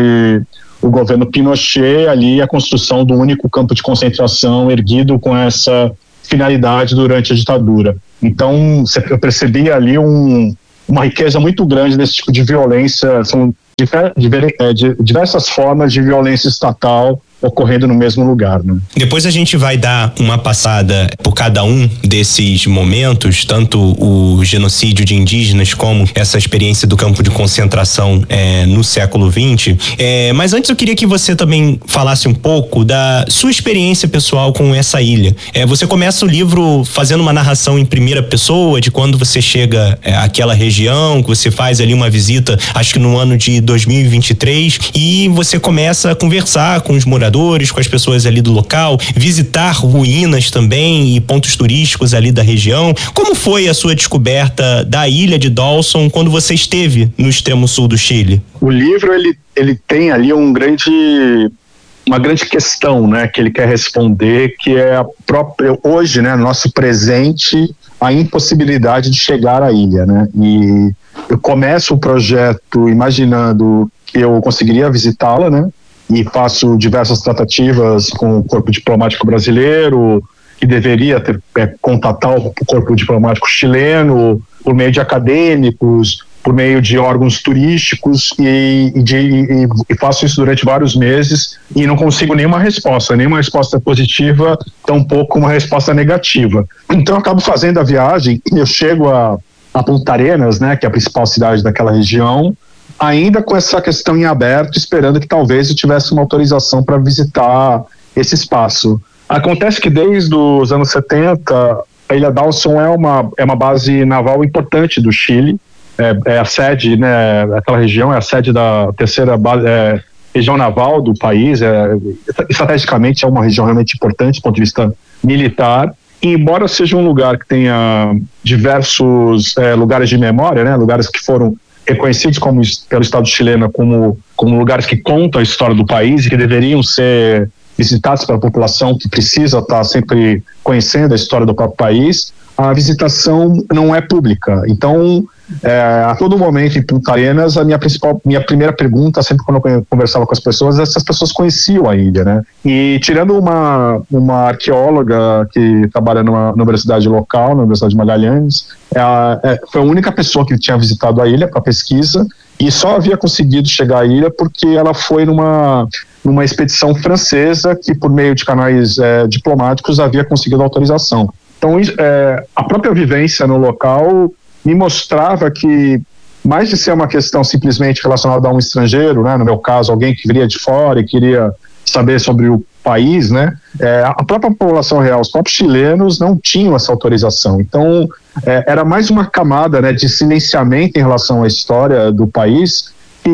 o governo Pinochet, ali a construção do único campo de concentração erguido com essa finalidade durante a ditadura. Então, eu percebi ali um, uma riqueza muito grande desse tipo de violência, são diver, diver, é, diversas formas de violência estatal ocorrendo no mesmo lugar, né? Depois a gente vai dar uma passada por cada um desses momentos, tanto o genocídio de indígenas como essa experiência do campo de concentração é, no século vinte. É, mas antes eu queria que você também falasse um pouco da sua experiência pessoal com essa ilha. É, você começa o livro fazendo uma narração em primeira pessoa de quando você chega é, àquela região, que você faz ali uma visita, acho que no ano de dois mil e vinte e três, e você começa a conversar com os moradores, com as pessoas ali do local, visitar ruínas também e pontos turísticos ali da região. Como foi a sua descoberta da ilha de Dawson quando você esteve no extremo sul do Chile? O livro, ele, ele tem ali um grande, uma grande questão, né, que ele quer responder, que é a própria, hoje, né, nosso presente, a impossibilidade de chegar à ilha, né, e eu começo o projeto imaginando que eu conseguiria visitá-la, né, e faço diversas tratativas com o corpo diplomático brasileiro, que deveria ter, é, contatar o corpo diplomático chileno por meio de acadêmicos, por meio de órgãos turísticos, e, e, de, e, e faço isso durante vários meses e não consigo nenhuma resposta, nenhuma resposta positiva, tampouco uma resposta negativa. Então eu acabo fazendo a viagem, eu chego a, a Punta Arenas, né, que é a principal cidade daquela região, ainda com essa questão em aberto, esperando que talvez eu tivesse uma autorização para visitar esse espaço. Acontece que desde os anos setenta, a Ilha Dawson é uma, é uma base naval importante do Chile, é, é a sede, né, aquela região é a sede da terceira base, é, região naval do país, é, estrategicamente é uma região realmente importante do ponto de vista militar, e embora seja um lugar que tenha diversos é, lugares de memória, né, lugares que foram reconhecidos como, pelo Estado chileno como, como lugares que contam a história do país e que deveriam ser visitados pela população que precisa estar sempre conhecendo a história do próprio país, a visitação não é pública. Então, é, a todo momento em Punta Arenas, a minha principal, minha primeira pergunta, sempre quando eu conversava com as pessoas, é se as pessoas conheciam a ilha, né? E tirando uma, uma arqueóloga que trabalha numa, numa universidade local, na Universidade de Magalhães, é a, é, foi a única pessoa que tinha visitado a ilha para pesquisa e só havia conseguido chegar à ilha porque ela foi numa, numa expedição francesa que, por meio de canais é, diplomáticos, havia conseguido autorização. Então, é, a própria vivência no local me mostrava que, mais de ser uma questão simplesmente relacionada a um estrangeiro, né, no meu caso, alguém que viria de fora e queria saber sobre o país, né, é, a própria população real, os próprios chilenos não tinham essa autorização. Então, é, era mais uma camada, né, de silenciamento em relação à história do país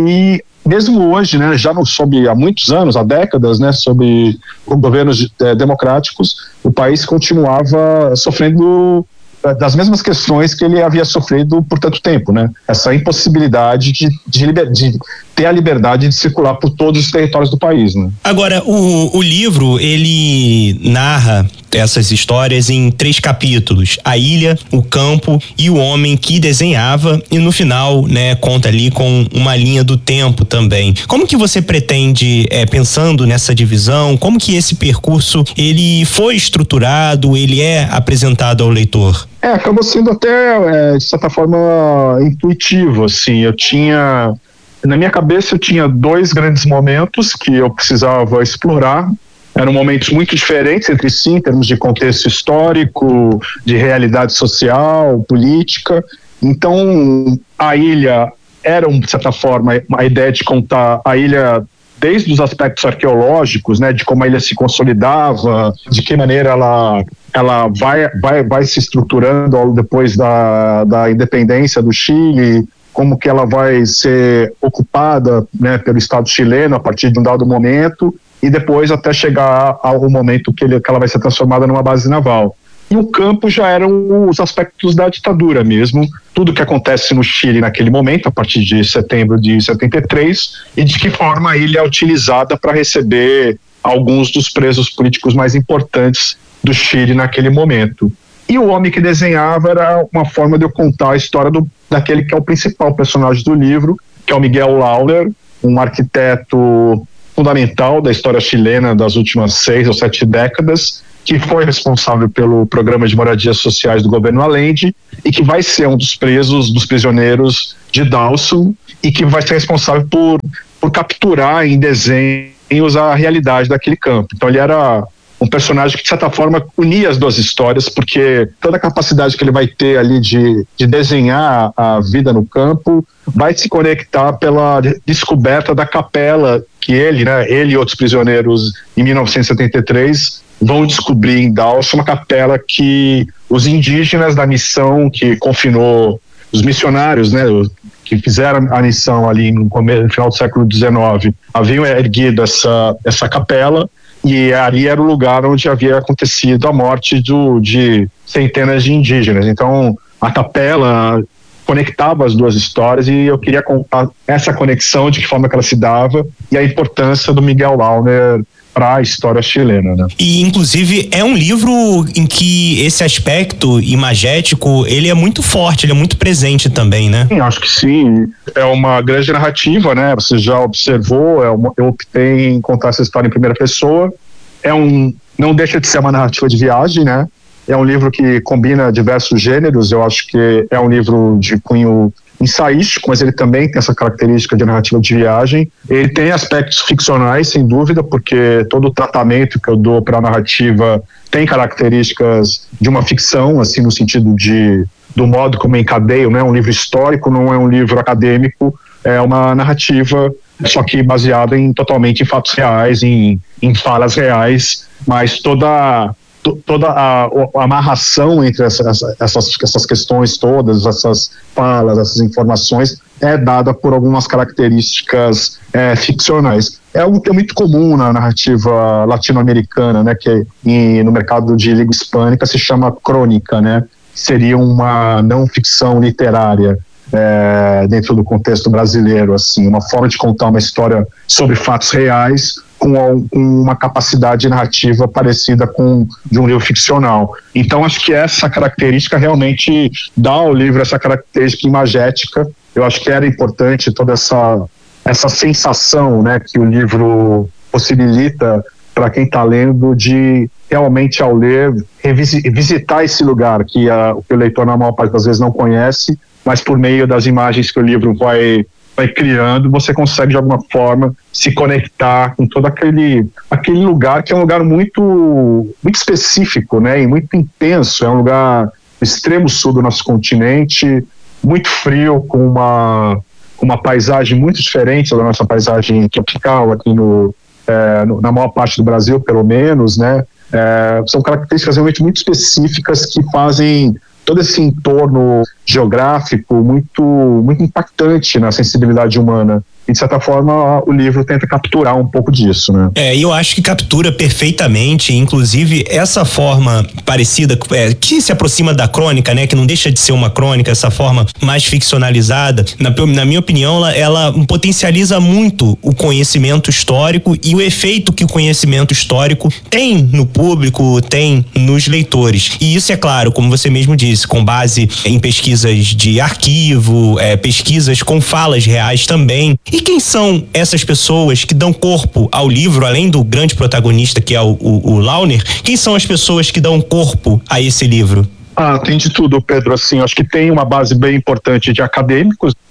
e mesmo hoje, né, já não sob há muitos anos, há décadas, né, sob governos é, democráticos, o país continuava sofrendo é, das mesmas questões que ele havia sofrido por tanto tempo, né? Essa impossibilidade de, de, liber, de ter a liberdade de circular por todos os territórios do país, né? Agora, o, o livro, ele narra essas histórias em três capítulos: a ilha, o campo e o homem que desenhava, e no final, né, conta ali com uma linha do tempo também. Como que você pretende, é, pensando nessa divisão, como que esse percurso ele foi estruturado, ele é apresentado ao leitor? É, acabou sendo até, é, de certa forma, intuitivo, assim. Eu tinha, na minha cabeça eu tinha dois grandes momentos que eu precisava explorar. Eram momentos muito diferentes entre si, em termos de contexto histórico, de realidade social, política. Então, a ilha era, de certa forma, a ideia de contar a ilha desde os aspectos arqueológicos, né, de como a ilha se consolidava, de que maneira ela, ela vai, vai, vai se estruturando depois da, da independência do Chile, como que ela vai ser ocupada, né, pelo Estado chileno a partir de um dado momento, e depois até chegar ao momento que, ele, que ela vai ser transformada numa base naval. E o campo já eram os aspectos da ditadura mesmo, tudo que acontece no Chile naquele momento, a partir de setembro de setenta e três, e de que forma a ilha é utilizada para receber alguns dos presos políticos mais importantes do Chile naquele momento. E o homem que desenhava era uma forma de eu contar a história do, daquele que é o principal personagem do livro, que é o Miguel Launer, um arquiteto fundamental da história chilena das últimas seis ou sete décadas, que foi responsável pelo programa de moradias sociais do governo Allende e que vai ser um dos presos, dos prisioneiros de Dawson, e que vai ser responsável por, por capturar em desenhos a realidade daquele campo. Então ele era um personagem que, de certa forma, unia as duas histórias, porque toda a capacidade que ele vai ter ali de, de desenhar a vida no campo vai se conectar pela descoberta da capela que ele, né, ele e outros prisioneiros em mil novecentos e setenta e três vão descobrir em Dawson, uma capela que os indígenas da missão que confinou os missionários, né, que fizeram a missão ali no, começo, no final do século dezenove, haviam erguido essa, essa capela, e ali era o lugar onde havia acontecido a morte do, de centenas de indígenas. Então a capela conectava as duas histórias, e eu queria contar essa conexão, de que forma que ela se dava, e a importância do Miguel Launer para a história chilena, né? E inclusive é um livro em que esse aspecto imagético, ele é muito forte, ele é muito presente também, né? Sim, acho que sim. É uma grande narrativa, né? Você já observou, é uma, eu optei em contar essa história em primeira pessoa. É um, não deixa de ser uma narrativa de viagem, né? É um livro que combina diversos gêneros. Eu acho que é um livro de cunho ensaístico, mas ele também tem essa característica de narrativa de viagem. Ele tem aspectos ficcionais, sem dúvida, porque todo o tratamento que eu dou para a narrativa tem características de uma ficção, assim, no sentido de, do modo como eu encadeio, não é um livro histórico, não é um livro acadêmico, é uma narrativa, só que baseada em, totalmente em fatos reais, em, em falas reais, mas toda... toda a, a amarração entre essa, essas, essas questões todas, essas falas, essas informações, é dada por algumas características é, ficcionais. É algo que é muito comum na narrativa latino-americana, né, que em, no mercado de língua hispânica se chama crônica, né, seria uma não ficção literária. É, dentro do contexto brasileiro, assim, uma forma de contar uma história sobre fatos reais com uma capacidade narrativa parecida com de um livro ficcional. Então acho que essa característica realmente dá ao livro essa característica imagética. Eu acho que era importante toda essa, essa sensação, né, que o livro possibilita para quem está lendo, de realmente, ao ler, revisitar esse lugar que, a, que o leitor na maior parte das vezes não conhece, mas por meio das imagens que o livro vai, vai criando, você consegue de alguma forma se conectar com todo aquele, aquele lugar que é um lugar muito, muito específico, né, e muito intenso. É um lugar no extremo sul do nosso continente, muito frio, com uma, uma paisagem muito diferente da nossa paisagem tropical aqui no, é, no, na maior parte do Brasil, pelo menos, né. É, são características realmente muito específicas que fazem todo esse entorno geográfico muito, muito impactante na sensibilidade humana. E, de certa forma, o livro tenta capturar um pouco disso, né? É, e eu acho que captura perfeitamente, inclusive, essa forma parecida, é, que se aproxima da crônica, né? Que não deixa de ser uma crônica, essa forma mais ficcionalizada. Na, na minha opinião, ela, ela potencializa muito o conhecimento histórico e o efeito que o conhecimento histórico tem no público, tem nos leitores. E isso, é claro, como você mesmo disse, com base em pesquisas de arquivo, é, pesquisas com falas reais também. E quem são essas pessoas que dão corpo ao livro, além do grande protagonista que é o, o, o Launer? Quem são as pessoas que dão corpo a esse livro? Ah, tem de tudo, Pedro. Assim, acho que tem uma base bem importante de acadêmicos,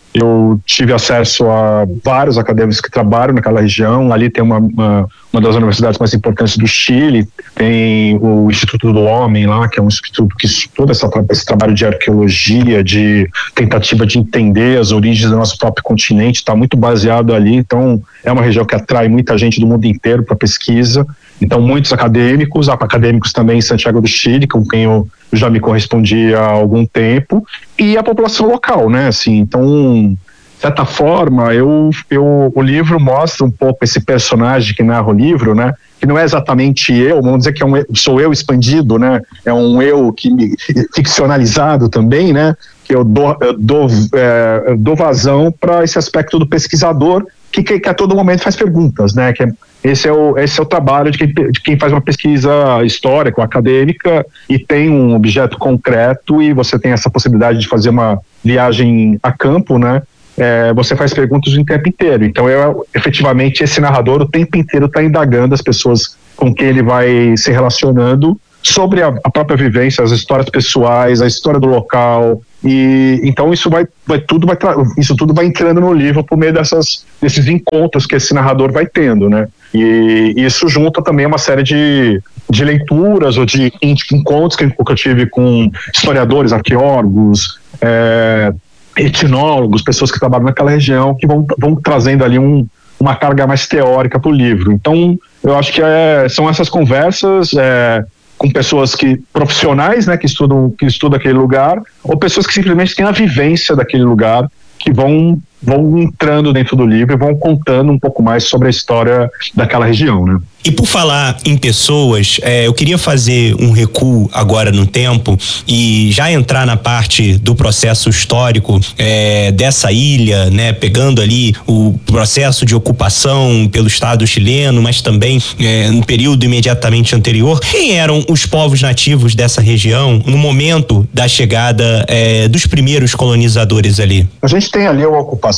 eu tive acesso a vários acadêmicos que trabalham naquela região. Ali tem uma, uma, uma das universidades mais importantes do Chile, tem o Instituto do Homem lá, que é um instituto que estuda essa, esse trabalho de arqueologia, de tentativa de entender as origens do nosso próprio continente, está muito baseado ali. Então é uma região que atrai muita gente do mundo inteiro para pesquisa. Então muitos acadêmicos, acadêmicos também em Santiago do Chile, com quem eu já me correspondi há algum tempo, e a população local, né? Assim, então, de certa forma, eu, eu, o livro mostra um pouco esse personagem que narra o livro, né? Que não é exatamente eu, vamos dizer que é um, sou eu expandido, né? É um eu que me, ficcionalizado também, né? Que eu dou, eu dou, é, dou vazão para esse aspecto do pesquisador que, que, que a todo momento faz perguntas, né? Que é, esse, é o, esse é o trabalho de quem, de quem faz uma pesquisa histórica, acadêmica, e tem um objeto concreto e você tem essa possibilidade de fazer uma viagem a campo, né? É, você faz perguntas o tempo inteiro. Então, eu, efetivamente, esse narrador o tempo inteiro está indagando as pessoas com quem ele vai se relacionando sobre a, a própria vivência, as histórias pessoais, a história do local. E então isso vai, vai tudo vai isso tudo vai entrando no livro por meio dessas desses encontros que esse narrador vai tendo, né? E isso junta também uma série de, de leituras ou de encontros que eu tive com historiadores, arqueólogos, é, etnólogos, pessoas que trabalham naquela região, que vão, vão trazendo ali um, uma carga mais teórica para o livro. Então, eu acho que é, são essas conversas é, com pessoas que profissionais, né, que estudam, que estudam aquele lugar, ou pessoas que simplesmente têm a vivência daquele lugar, que vão vão entrando dentro do livro e vão contando um pouco mais sobre a história daquela região, né? E por falar em pessoas, é, eu queria fazer um recuo agora no tempo e já entrar na parte do processo histórico é, dessa ilha, né? Pegando ali o processo de ocupação pelo Estado chileno, mas também é, no período imediatamente anterior. Quem eram os povos nativos dessa região no momento da chegada é, dos primeiros colonizadores ali? A gente tem ali uma ocupação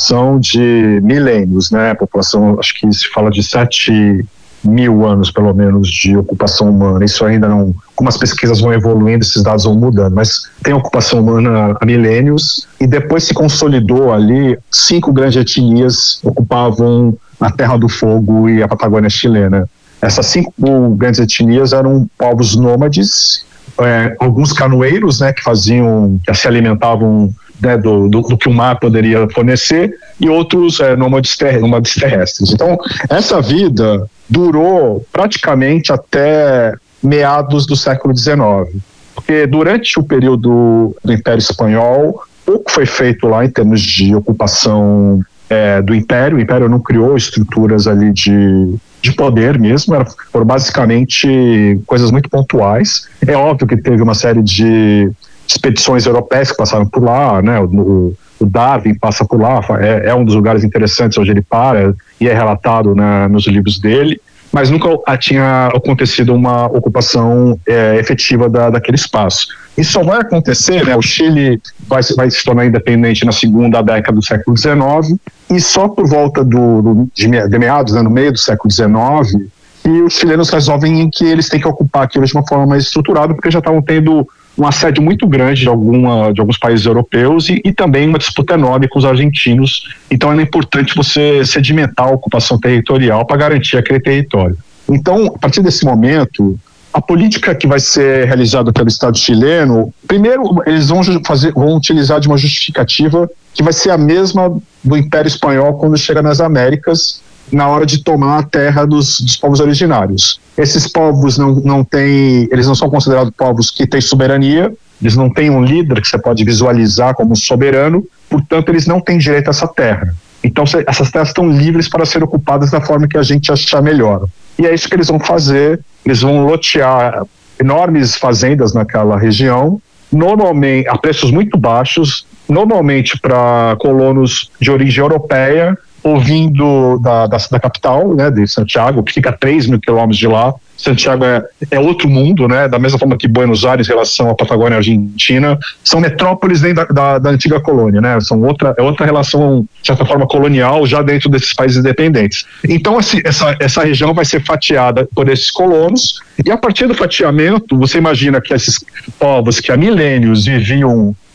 de milênios, né? A população, acho que se fala de sete mil anos, pelo menos, de ocupação humana. Isso ainda não... Como as pesquisas vão evoluindo, esses dados vão mudando, mas tem ocupação humana há milênios, e depois se consolidou ali, cinco grandes etnias ocupavam a Terra do Fogo e a Patagônia chilena. Essas cinco grandes etnias eram povos nômades, é, alguns canoeiros, né, que faziam, que se alimentavam, né, do, do, do que o mar poderia fornecer, e outros é, nômades, ter, nômades terrestres. Então, essa vida durou praticamente até meados do século dezenove, porque durante o período do Império Espanhol, pouco foi feito lá em termos de ocupação é, do Império. O Império não criou estruturas ali de, de poder mesmo, era, foram basicamente coisas muito pontuais. É óbvio que teve uma série de expedições europeias que passaram por lá, né? O, o Darwin passa por lá, é, é um dos lugares interessantes onde ele para e é relatado, né, nos livros dele, mas nunca tinha acontecido uma ocupação é, efetiva da, daquele espaço. Isso só vai acontecer, né? O Chile vai, vai se tornar independente na segunda década do século dezenove, e só por volta do, do, de, de meados, né, no meio do século dezenove, que os chilenos resolvem que eles têm que ocupar aquilo de uma forma mais estruturada, porque já estavam tendo um assédio muito grande de, alguma, de alguns países europeus e, e também uma disputa enorme com os argentinos. Então é importante você sedimentar a ocupação territorial para garantir aquele território. Então, a partir desse momento, a política que vai ser realizada pelo Estado chileno, primeiro eles vão, fazer, vão utilizar de uma justificativa que vai ser a mesma do Império Espanhol quando chega nas Américas, na hora de tomar a terra dos, dos povos originários. Esses povos não, não têm, eles não são considerados povos que têm soberania, eles não têm um líder que você pode visualizar como soberano, portanto eles não têm direito a essa terra. Então essas terras estão livres para serem ocupadas da forma que a gente achar melhor. E é isso que eles vão fazer, eles vão lotear enormes fazendas naquela região, normalmente a preços muito baixos, normalmente para colonos de origem europeia, ou vindo da, da, da capital, né, de Santiago, que fica a três mil quilômetros de lá. Santiago é, é outro mundo, né, da mesma forma que Buenos Aires em relação à Patagônia Argentina, são metrópoles dentro da, da, da antiga colônia, né, são outra, é outra relação, de certa forma, colonial, já dentro desses países independentes. Então, esse, essa, essa região vai ser fatiada por esses colonos, e a partir do fatiamento, você imagina que esses povos que há milênios viviam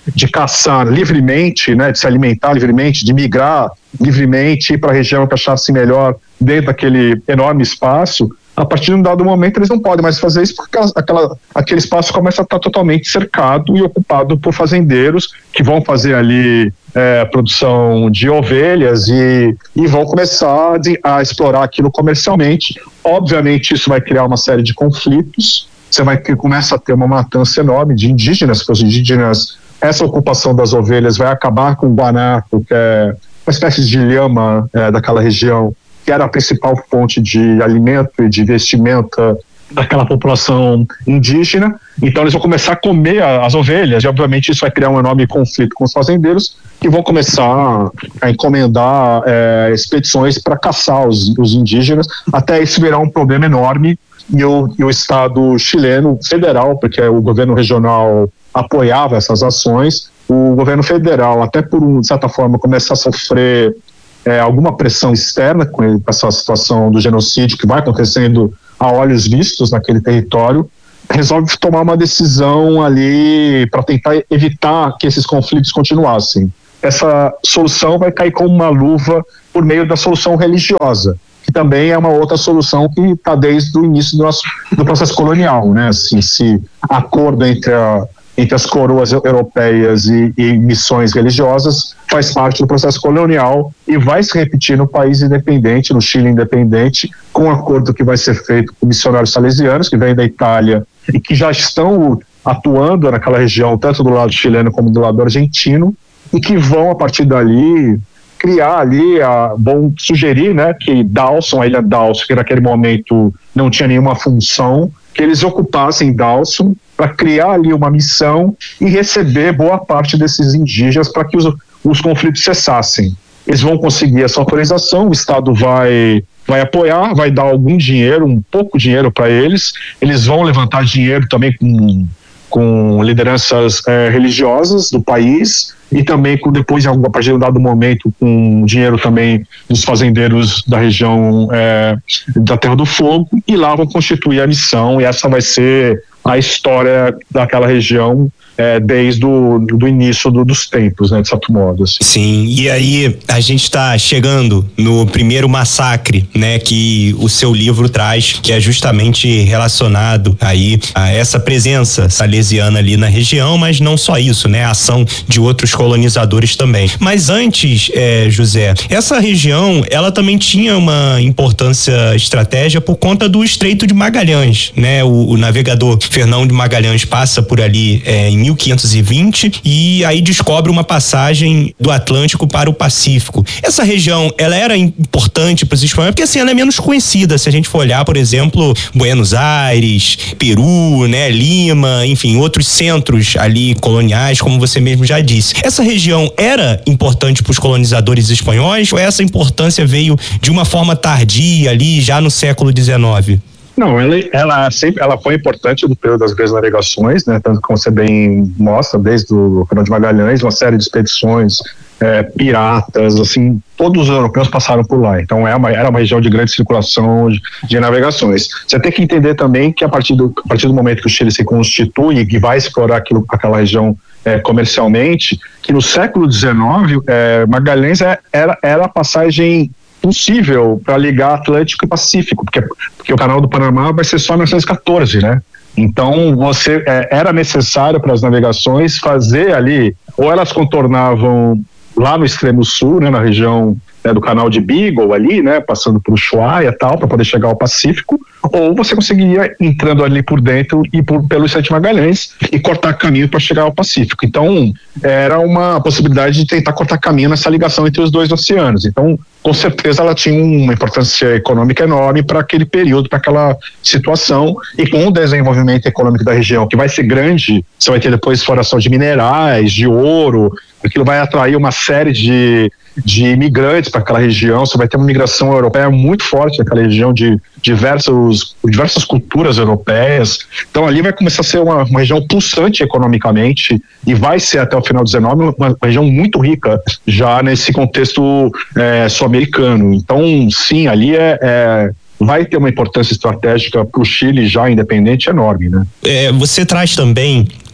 de caçar livremente, né, de se alimentar livremente, de migrar livremente, ir para a região que achasse melhor dentro daquele enorme espaço, a partir de um dado momento eles não podem mais fazer isso porque aquela, aquela, aquele espaço começa a estar totalmente cercado e ocupado por fazendeiros que vão fazer ali é, produção de ovelhas e, e vão começar a, a explorar aquilo comercialmente. Obviamente isso vai criar uma série de conflitos, você vai ter, começa a ter uma matança enorme de indígenas, porque os indígenas, essa ocupação das ovelhas vai acabar com o guanaco, que é uma espécie de lhama é, daquela região, que era a principal fonte de alimento e de vestimenta daquela população indígena. Então eles vão começar a comer as ovelhas e obviamente isso vai criar um enorme conflito com os fazendeiros que vão começar a encomendar é, expedições para caçar os, os indígenas, até isso virar um problema enorme e o, e o Estado chileno federal, porque o governo regional apoiava essas ações, o governo federal, até por, de certa forma, começar a sofrer É, alguma pressão externa com essa situação do genocídio que vai acontecendo a olhos vistos naquele território, resolve tomar uma decisão ali para tentar evitar que esses conflitos continuassem. Essa solução vai cair como uma luva por meio da solução religiosa, que também é uma outra solução que está desde o início do, nosso, do processo colonial, né? Assim, esse acordo entre a entre as coroas europeias e, e missões religiosas faz parte do processo colonial e vai se repetir no país independente, no Chile independente, com um acordo que vai ser feito com missionários salesianos que vêm da Itália e que já estão atuando naquela região, tanto do lado chileno como do lado argentino, e que vão, a partir dali, criar ali, a, vão sugerir, né, que Dawson, a ilha Dawson, que naquele momento não tinha nenhuma função, que eles ocupassem Dawson para criar ali uma missão e receber boa parte desses indígenas para que os, os conflitos cessassem. Eles vão conseguir essa autorização, o Estado vai, vai apoiar, vai dar algum dinheiro, um pouco dinheiro para eles, eles vão levantar dinheiro também com, com lideranças é, religiosas do país e também com, depois, a partir de um dado momento, com dinheiro também dos fazendeiros da região é, da Terra do Fogo, e lá vão constituir a missão, e essa vai ser a história daquela região é, desde o do início do, dos tempos, né, de certo modo. Assim. Sim, e aí a gente está chegando no primeiro massacre, né, que o seu livro traz, que é justamente relacionado aí a essa presença salesiana ali na região, mas não só isso, né, a ação de outros colonizadores também. Mas antes, é, José, essa região, ela também tinha uma importância estratégica por conta do Estreito de Magalhães, né, o, o navegador Fernão de Magalhães passa por ali é, em mil quinhentos e vinte e aí descobre uma passagem do Atlântico para o Pacífico. Essa região, ela era importante para os espanhóis, porque assim, ela é menos conhecida, se a gente for olhar, por exemplo, Buenos Aires, Peru, né, Lima, enfim, outros centros ali coloniais, como você mesmo já disse. Essa região era importante para os colonizadores espanhóis ou essa importância veio de uma forma tardia ali, já no século dezenove? Não, ela, ela sempre ela foi importante no período das grandes navegações, né? Tanto como você bem mostra, desde o Fernão de Magalhães, uma série de expedições, é, piratas, assim, todos os europeus passaram por lá. Então é uma, era uma região de grande circulação de, de navegações. Você tem que entender também que a partir do, a partir do momento que o Chile se constitui e vai explorar aquilo, aquela região é, comercialmente, que no século dezenove, é, Magalhães é, era, era a passagem possível para ligar Atlântico e Pacífico, porque, porque o canal do Panamá vai ser só em mil novecentos e catorze, né? Então você é, era necessário para as navegações fazer ali, ou elas contornavam lá no extremo sul, né, na região né, do canal de Beagle ali, né, passando por Ushuaia e tal, para poder chegar ao Pacífico, ou você conseguia entrando ali por dentro e por, pelo Estreito de Magalhães e cortar caminho para chegar ao Pacífico. Então era uma possibilidade de tentar cortar caminho nessa ligação entre os dois oceanos. Então com certeza ela tinha uma importância econômica enorme para aquele período, para aquela situação, e com o desenvolvimento econômico da região, que vai ser grande, você vai ter depois exploração de minerais, de ouro, aquilo vai atrair uma série de, de imigrantes para aquela região, você vai ter uma migração europeia muito forte naquela região, de diversos, diversas culturas europeias. Então ali vai começar a ser uma, uma região pulsante economicamente, e vai ser até o final do dezenove uma, uma região muito rica já nesse contexto é, sul-americano. Então sim, ali é, é vai ter uma importância estratégica para o Chile já independente enorme, né? É, você traz também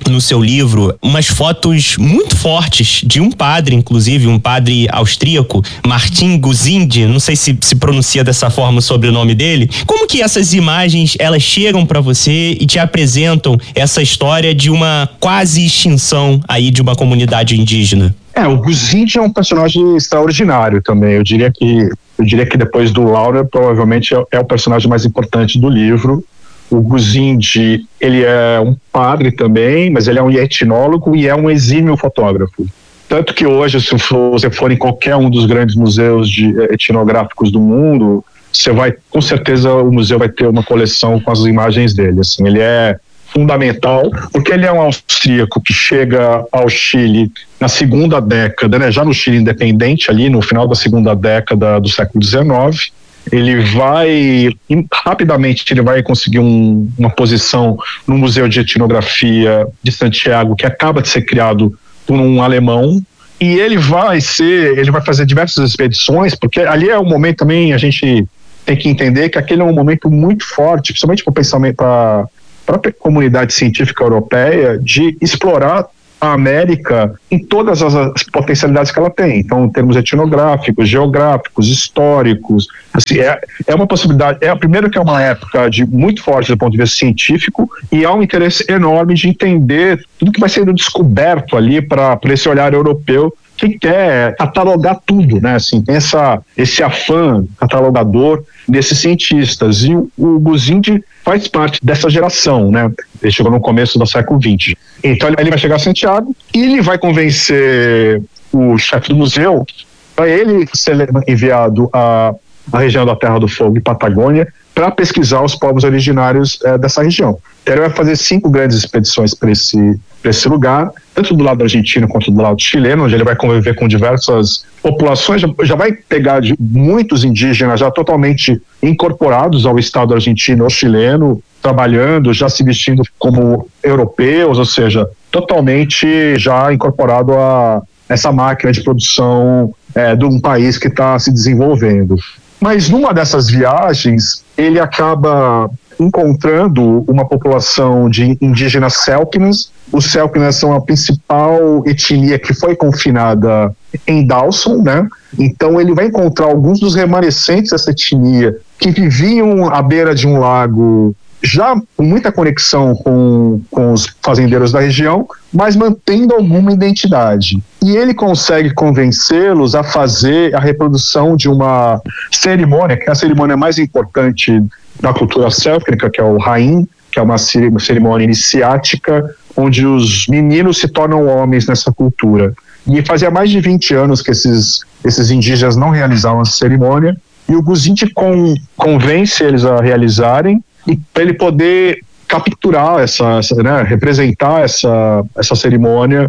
no seu livro umas fotos muito fortes de um padre, inclusive, um padre austríaco, Martin Guzindi, não sei se se pronuncia dessa forma sobre o sobrenome dele. Como que essas imagens, elas chegam para você e te apresentam essa história de uma quase extinção aí de uma comunidade indígena? É, o Guzindi é um personagem extraordinário também. Eu diria que, eu diria que depois do Laura, provavelmente é, é o personagem mais importante do livro. O Guzindi, ele é um padre também, mas ele é um etnólogo e é um exímio fotógrafo. Tanto que hoje, se você for em qualquer um dos grandes museus de, etnográficos do mundo, você vai, com certeza, o museu vai ter uma coleção com as imagens dele. Assim, ele é fundamental, porque ele é um austríaco que chega ao Chile na segunda década, né, já no Chile independente, ali no final da segunda década do século dezenove. Ele vai, rapidamente, ele vai conseguir um, uma posição no Museu de Etnografia de Santiago, que acaba de ser criado por um alemão, e ele vai ser, ele vai fazer diversas expedições, porque ali é um momento também, a gente tem que entender que aquele é um momento muito forte, principalmente para o pensamento, para a própria comunidade científica europeia, de explorar a América em todas as, as potencialidades que ela tem. Então, em termos etnográficos, geográficos, históricos, assim, é, é uma possibilidade. É a primeira que é uma época de muito forte do ponto de vista científico, e há um interesse enorme de entender tudo que vai sendo descoberto ali para esse olhar europeu que quer catalogar tudo, né? Assim, tem essa, esse afã catalogador desses cientistas, e o, o Guzindi faz parte dessa geração, né? Ele chegou no começo do século vinte. Então ele vai chegar a Santiago e ele vai convencer o chefe do museu para ele ser enviado à, à região da Terra do Fogo e Patagônia para pesquisar os povos originários é, dessa região. Ele vai fazer cinco grandes expedições para esse, para esse lugar, tanto do lado argentino quanto do lado chileno, onde ele vai conviver com diversas populações, já, já vai pegar de muitos indígenas já totalmente incorporados ao Estado argentino ou chileno, trabalhando, já se vestindo como europeus, ou seja, totalmente já incorporado a essa máquina de produção é, de um país que está se desenvolvendo. Mas numa dessas viagens, ele acaba encontrando uma população de indígenas Selknams. Os Selknams são a principal etnia que foi confinada em Dawson, né? Então ele vai encontrar alguns dos remanescentes dessa etnia que viviam à beira de um lago, já com muita conexão com, com os fazendeiros da região, mas mantendo alguma identidade. E ele consegue convencê-los a fazer a reprodução de uma cerimônia, que é a cerimônia mais importante da cultura céltica, que é o Hain, que é uma cerimônia iniciática, onde os meninos se tornam homens nessa cultura. E fazia mais de vinte anos que esses, esses indígenas não realizavam essa cerimônia, e o Guzindi con, convence eles a realizarem, e para ele poder capturar essa, essa né, representar essa, essa cerimônia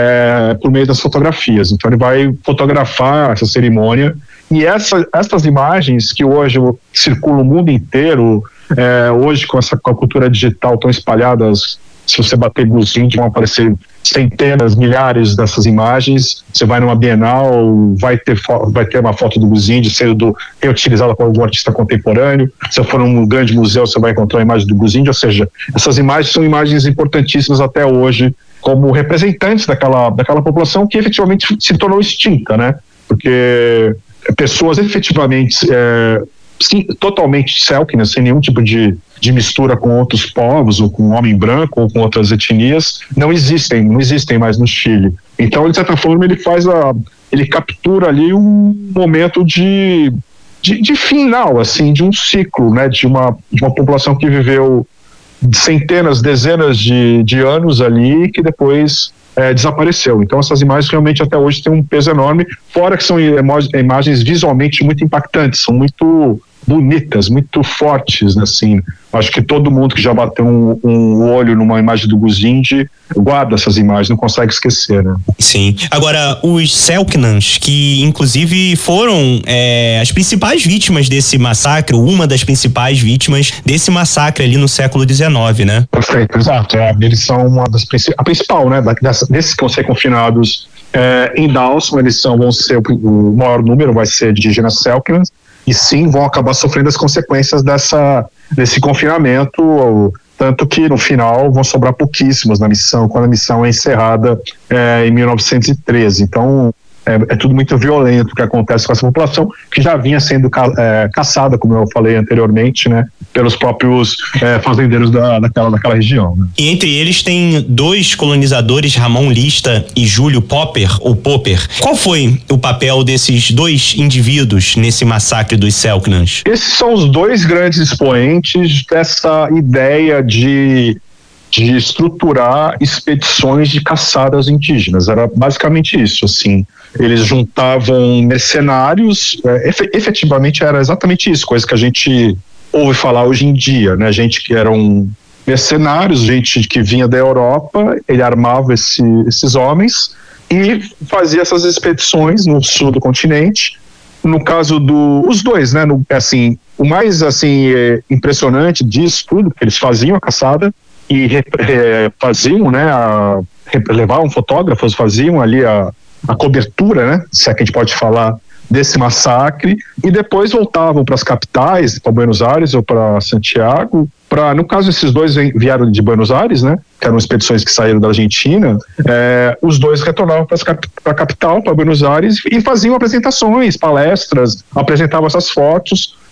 é, por meio das fotografias. Então ele vai fotografar essa cerimônia, e essa, essas imagens que hoje circulam o mundo inteiro, é, hoje com essa com a cultura digital tão espalhadas, se você bater Guzindi vão aparecer centenas, milhares dessas imagens. Você vai numa Bienal, vai ter, vai ter uma foto do Guzindi sendo reutilizada por algum artista contemporâneo. Se eu for num grande museu, você vai encontrar a imagem do Guzindi. Ou seja, essas imagens são imagens importantíssimas até hoje, como representantes daquela, daquela população que efetivamente se tornou extinta, né? Porque pessoas efetivamente é, sim, totalmente Selknam, sem nenhum tipo de de mistura com outros povos, ou com homem branco, ou com outras etnias, não existem, não existem mais no Chile. Então, de certa forma, ele faz a, ele captura ali um momento de, de, de final, assim, de um ciclo, né, de uma, de uma população que viveu centenas, dezenas de, de anos ali, que depois é, desapareceu. Então, essas imagens realmente até hoje têm um peso enorme, fora que são imagens visualmente muito impactantes, são muito bonitas, muito fortes, assim. Acho que todo mundo que já bateu um, um olho numa imagem do Guzindi guarda essas imagens, não consegue esquecer, né? Sim. Agora, os Selknams, que inclusive foram é, as principais vítimas desse massacre, uma das principais vítimas desse massacre ali no século dezenove, né? Perfeito, exato. É, eles são uma das principais, a principal, né? Dessa, desses que vão ser confinados é, em Dawson, eles são, vão ser, o maior número vai ser de indígenas Selknams, e sim vão acabar sofrendo as consequências dessa, desse confinamento, tanto que no final vão sobrar pouquíssimos na missão, quando a missão é encerrada é, em mil novecentos e treze. Então é, é tudo muito violento o que acontece com essa população, que já vinha sendo ca, é, caçada, como eu falei anteriormente, né, pelos próprios é, fazendeiros da, daquela, daquela região. Né. E entre eles tem dois colonizadores, Ramon Lista e Júlio Popper, ou Popper. Qual foi o papel desses dois indivíduos nesse massacre dos Selknams? Esses são os dois grandes expoentes dessa ideia de de estruturar expedições de caçadas indígenas. Era basicamente isso, assim. Eles juntavam mercenários, é, efetivamente era exatamente isso, coisa que a gente ouve falar hoje em dia, né? Gente que eram mercenários, gente que vinha da Europa, ele armava esse, esses homens e fazia essas expedições no sul do continente. No caso do, os dois, né? No, assim, o mais assim é, impressionante disso tudo, que eles faziam a caçada, e re, re, faziam, né, a, levavam fotógrafos, faziam ali a, a cobertura, né, se é que a gente pode falar, desse massacre, e depois voltavam para as capitais, para Buenos Aires ou para Santiago, para, no caso esses dois vieram de Buenos Aires, né, que eram expedições que saíram da Argentina, é, os dois retornavam para a capital, para Buenos Aires, e faziam apresentações, palestras, apresentavam essas fotos,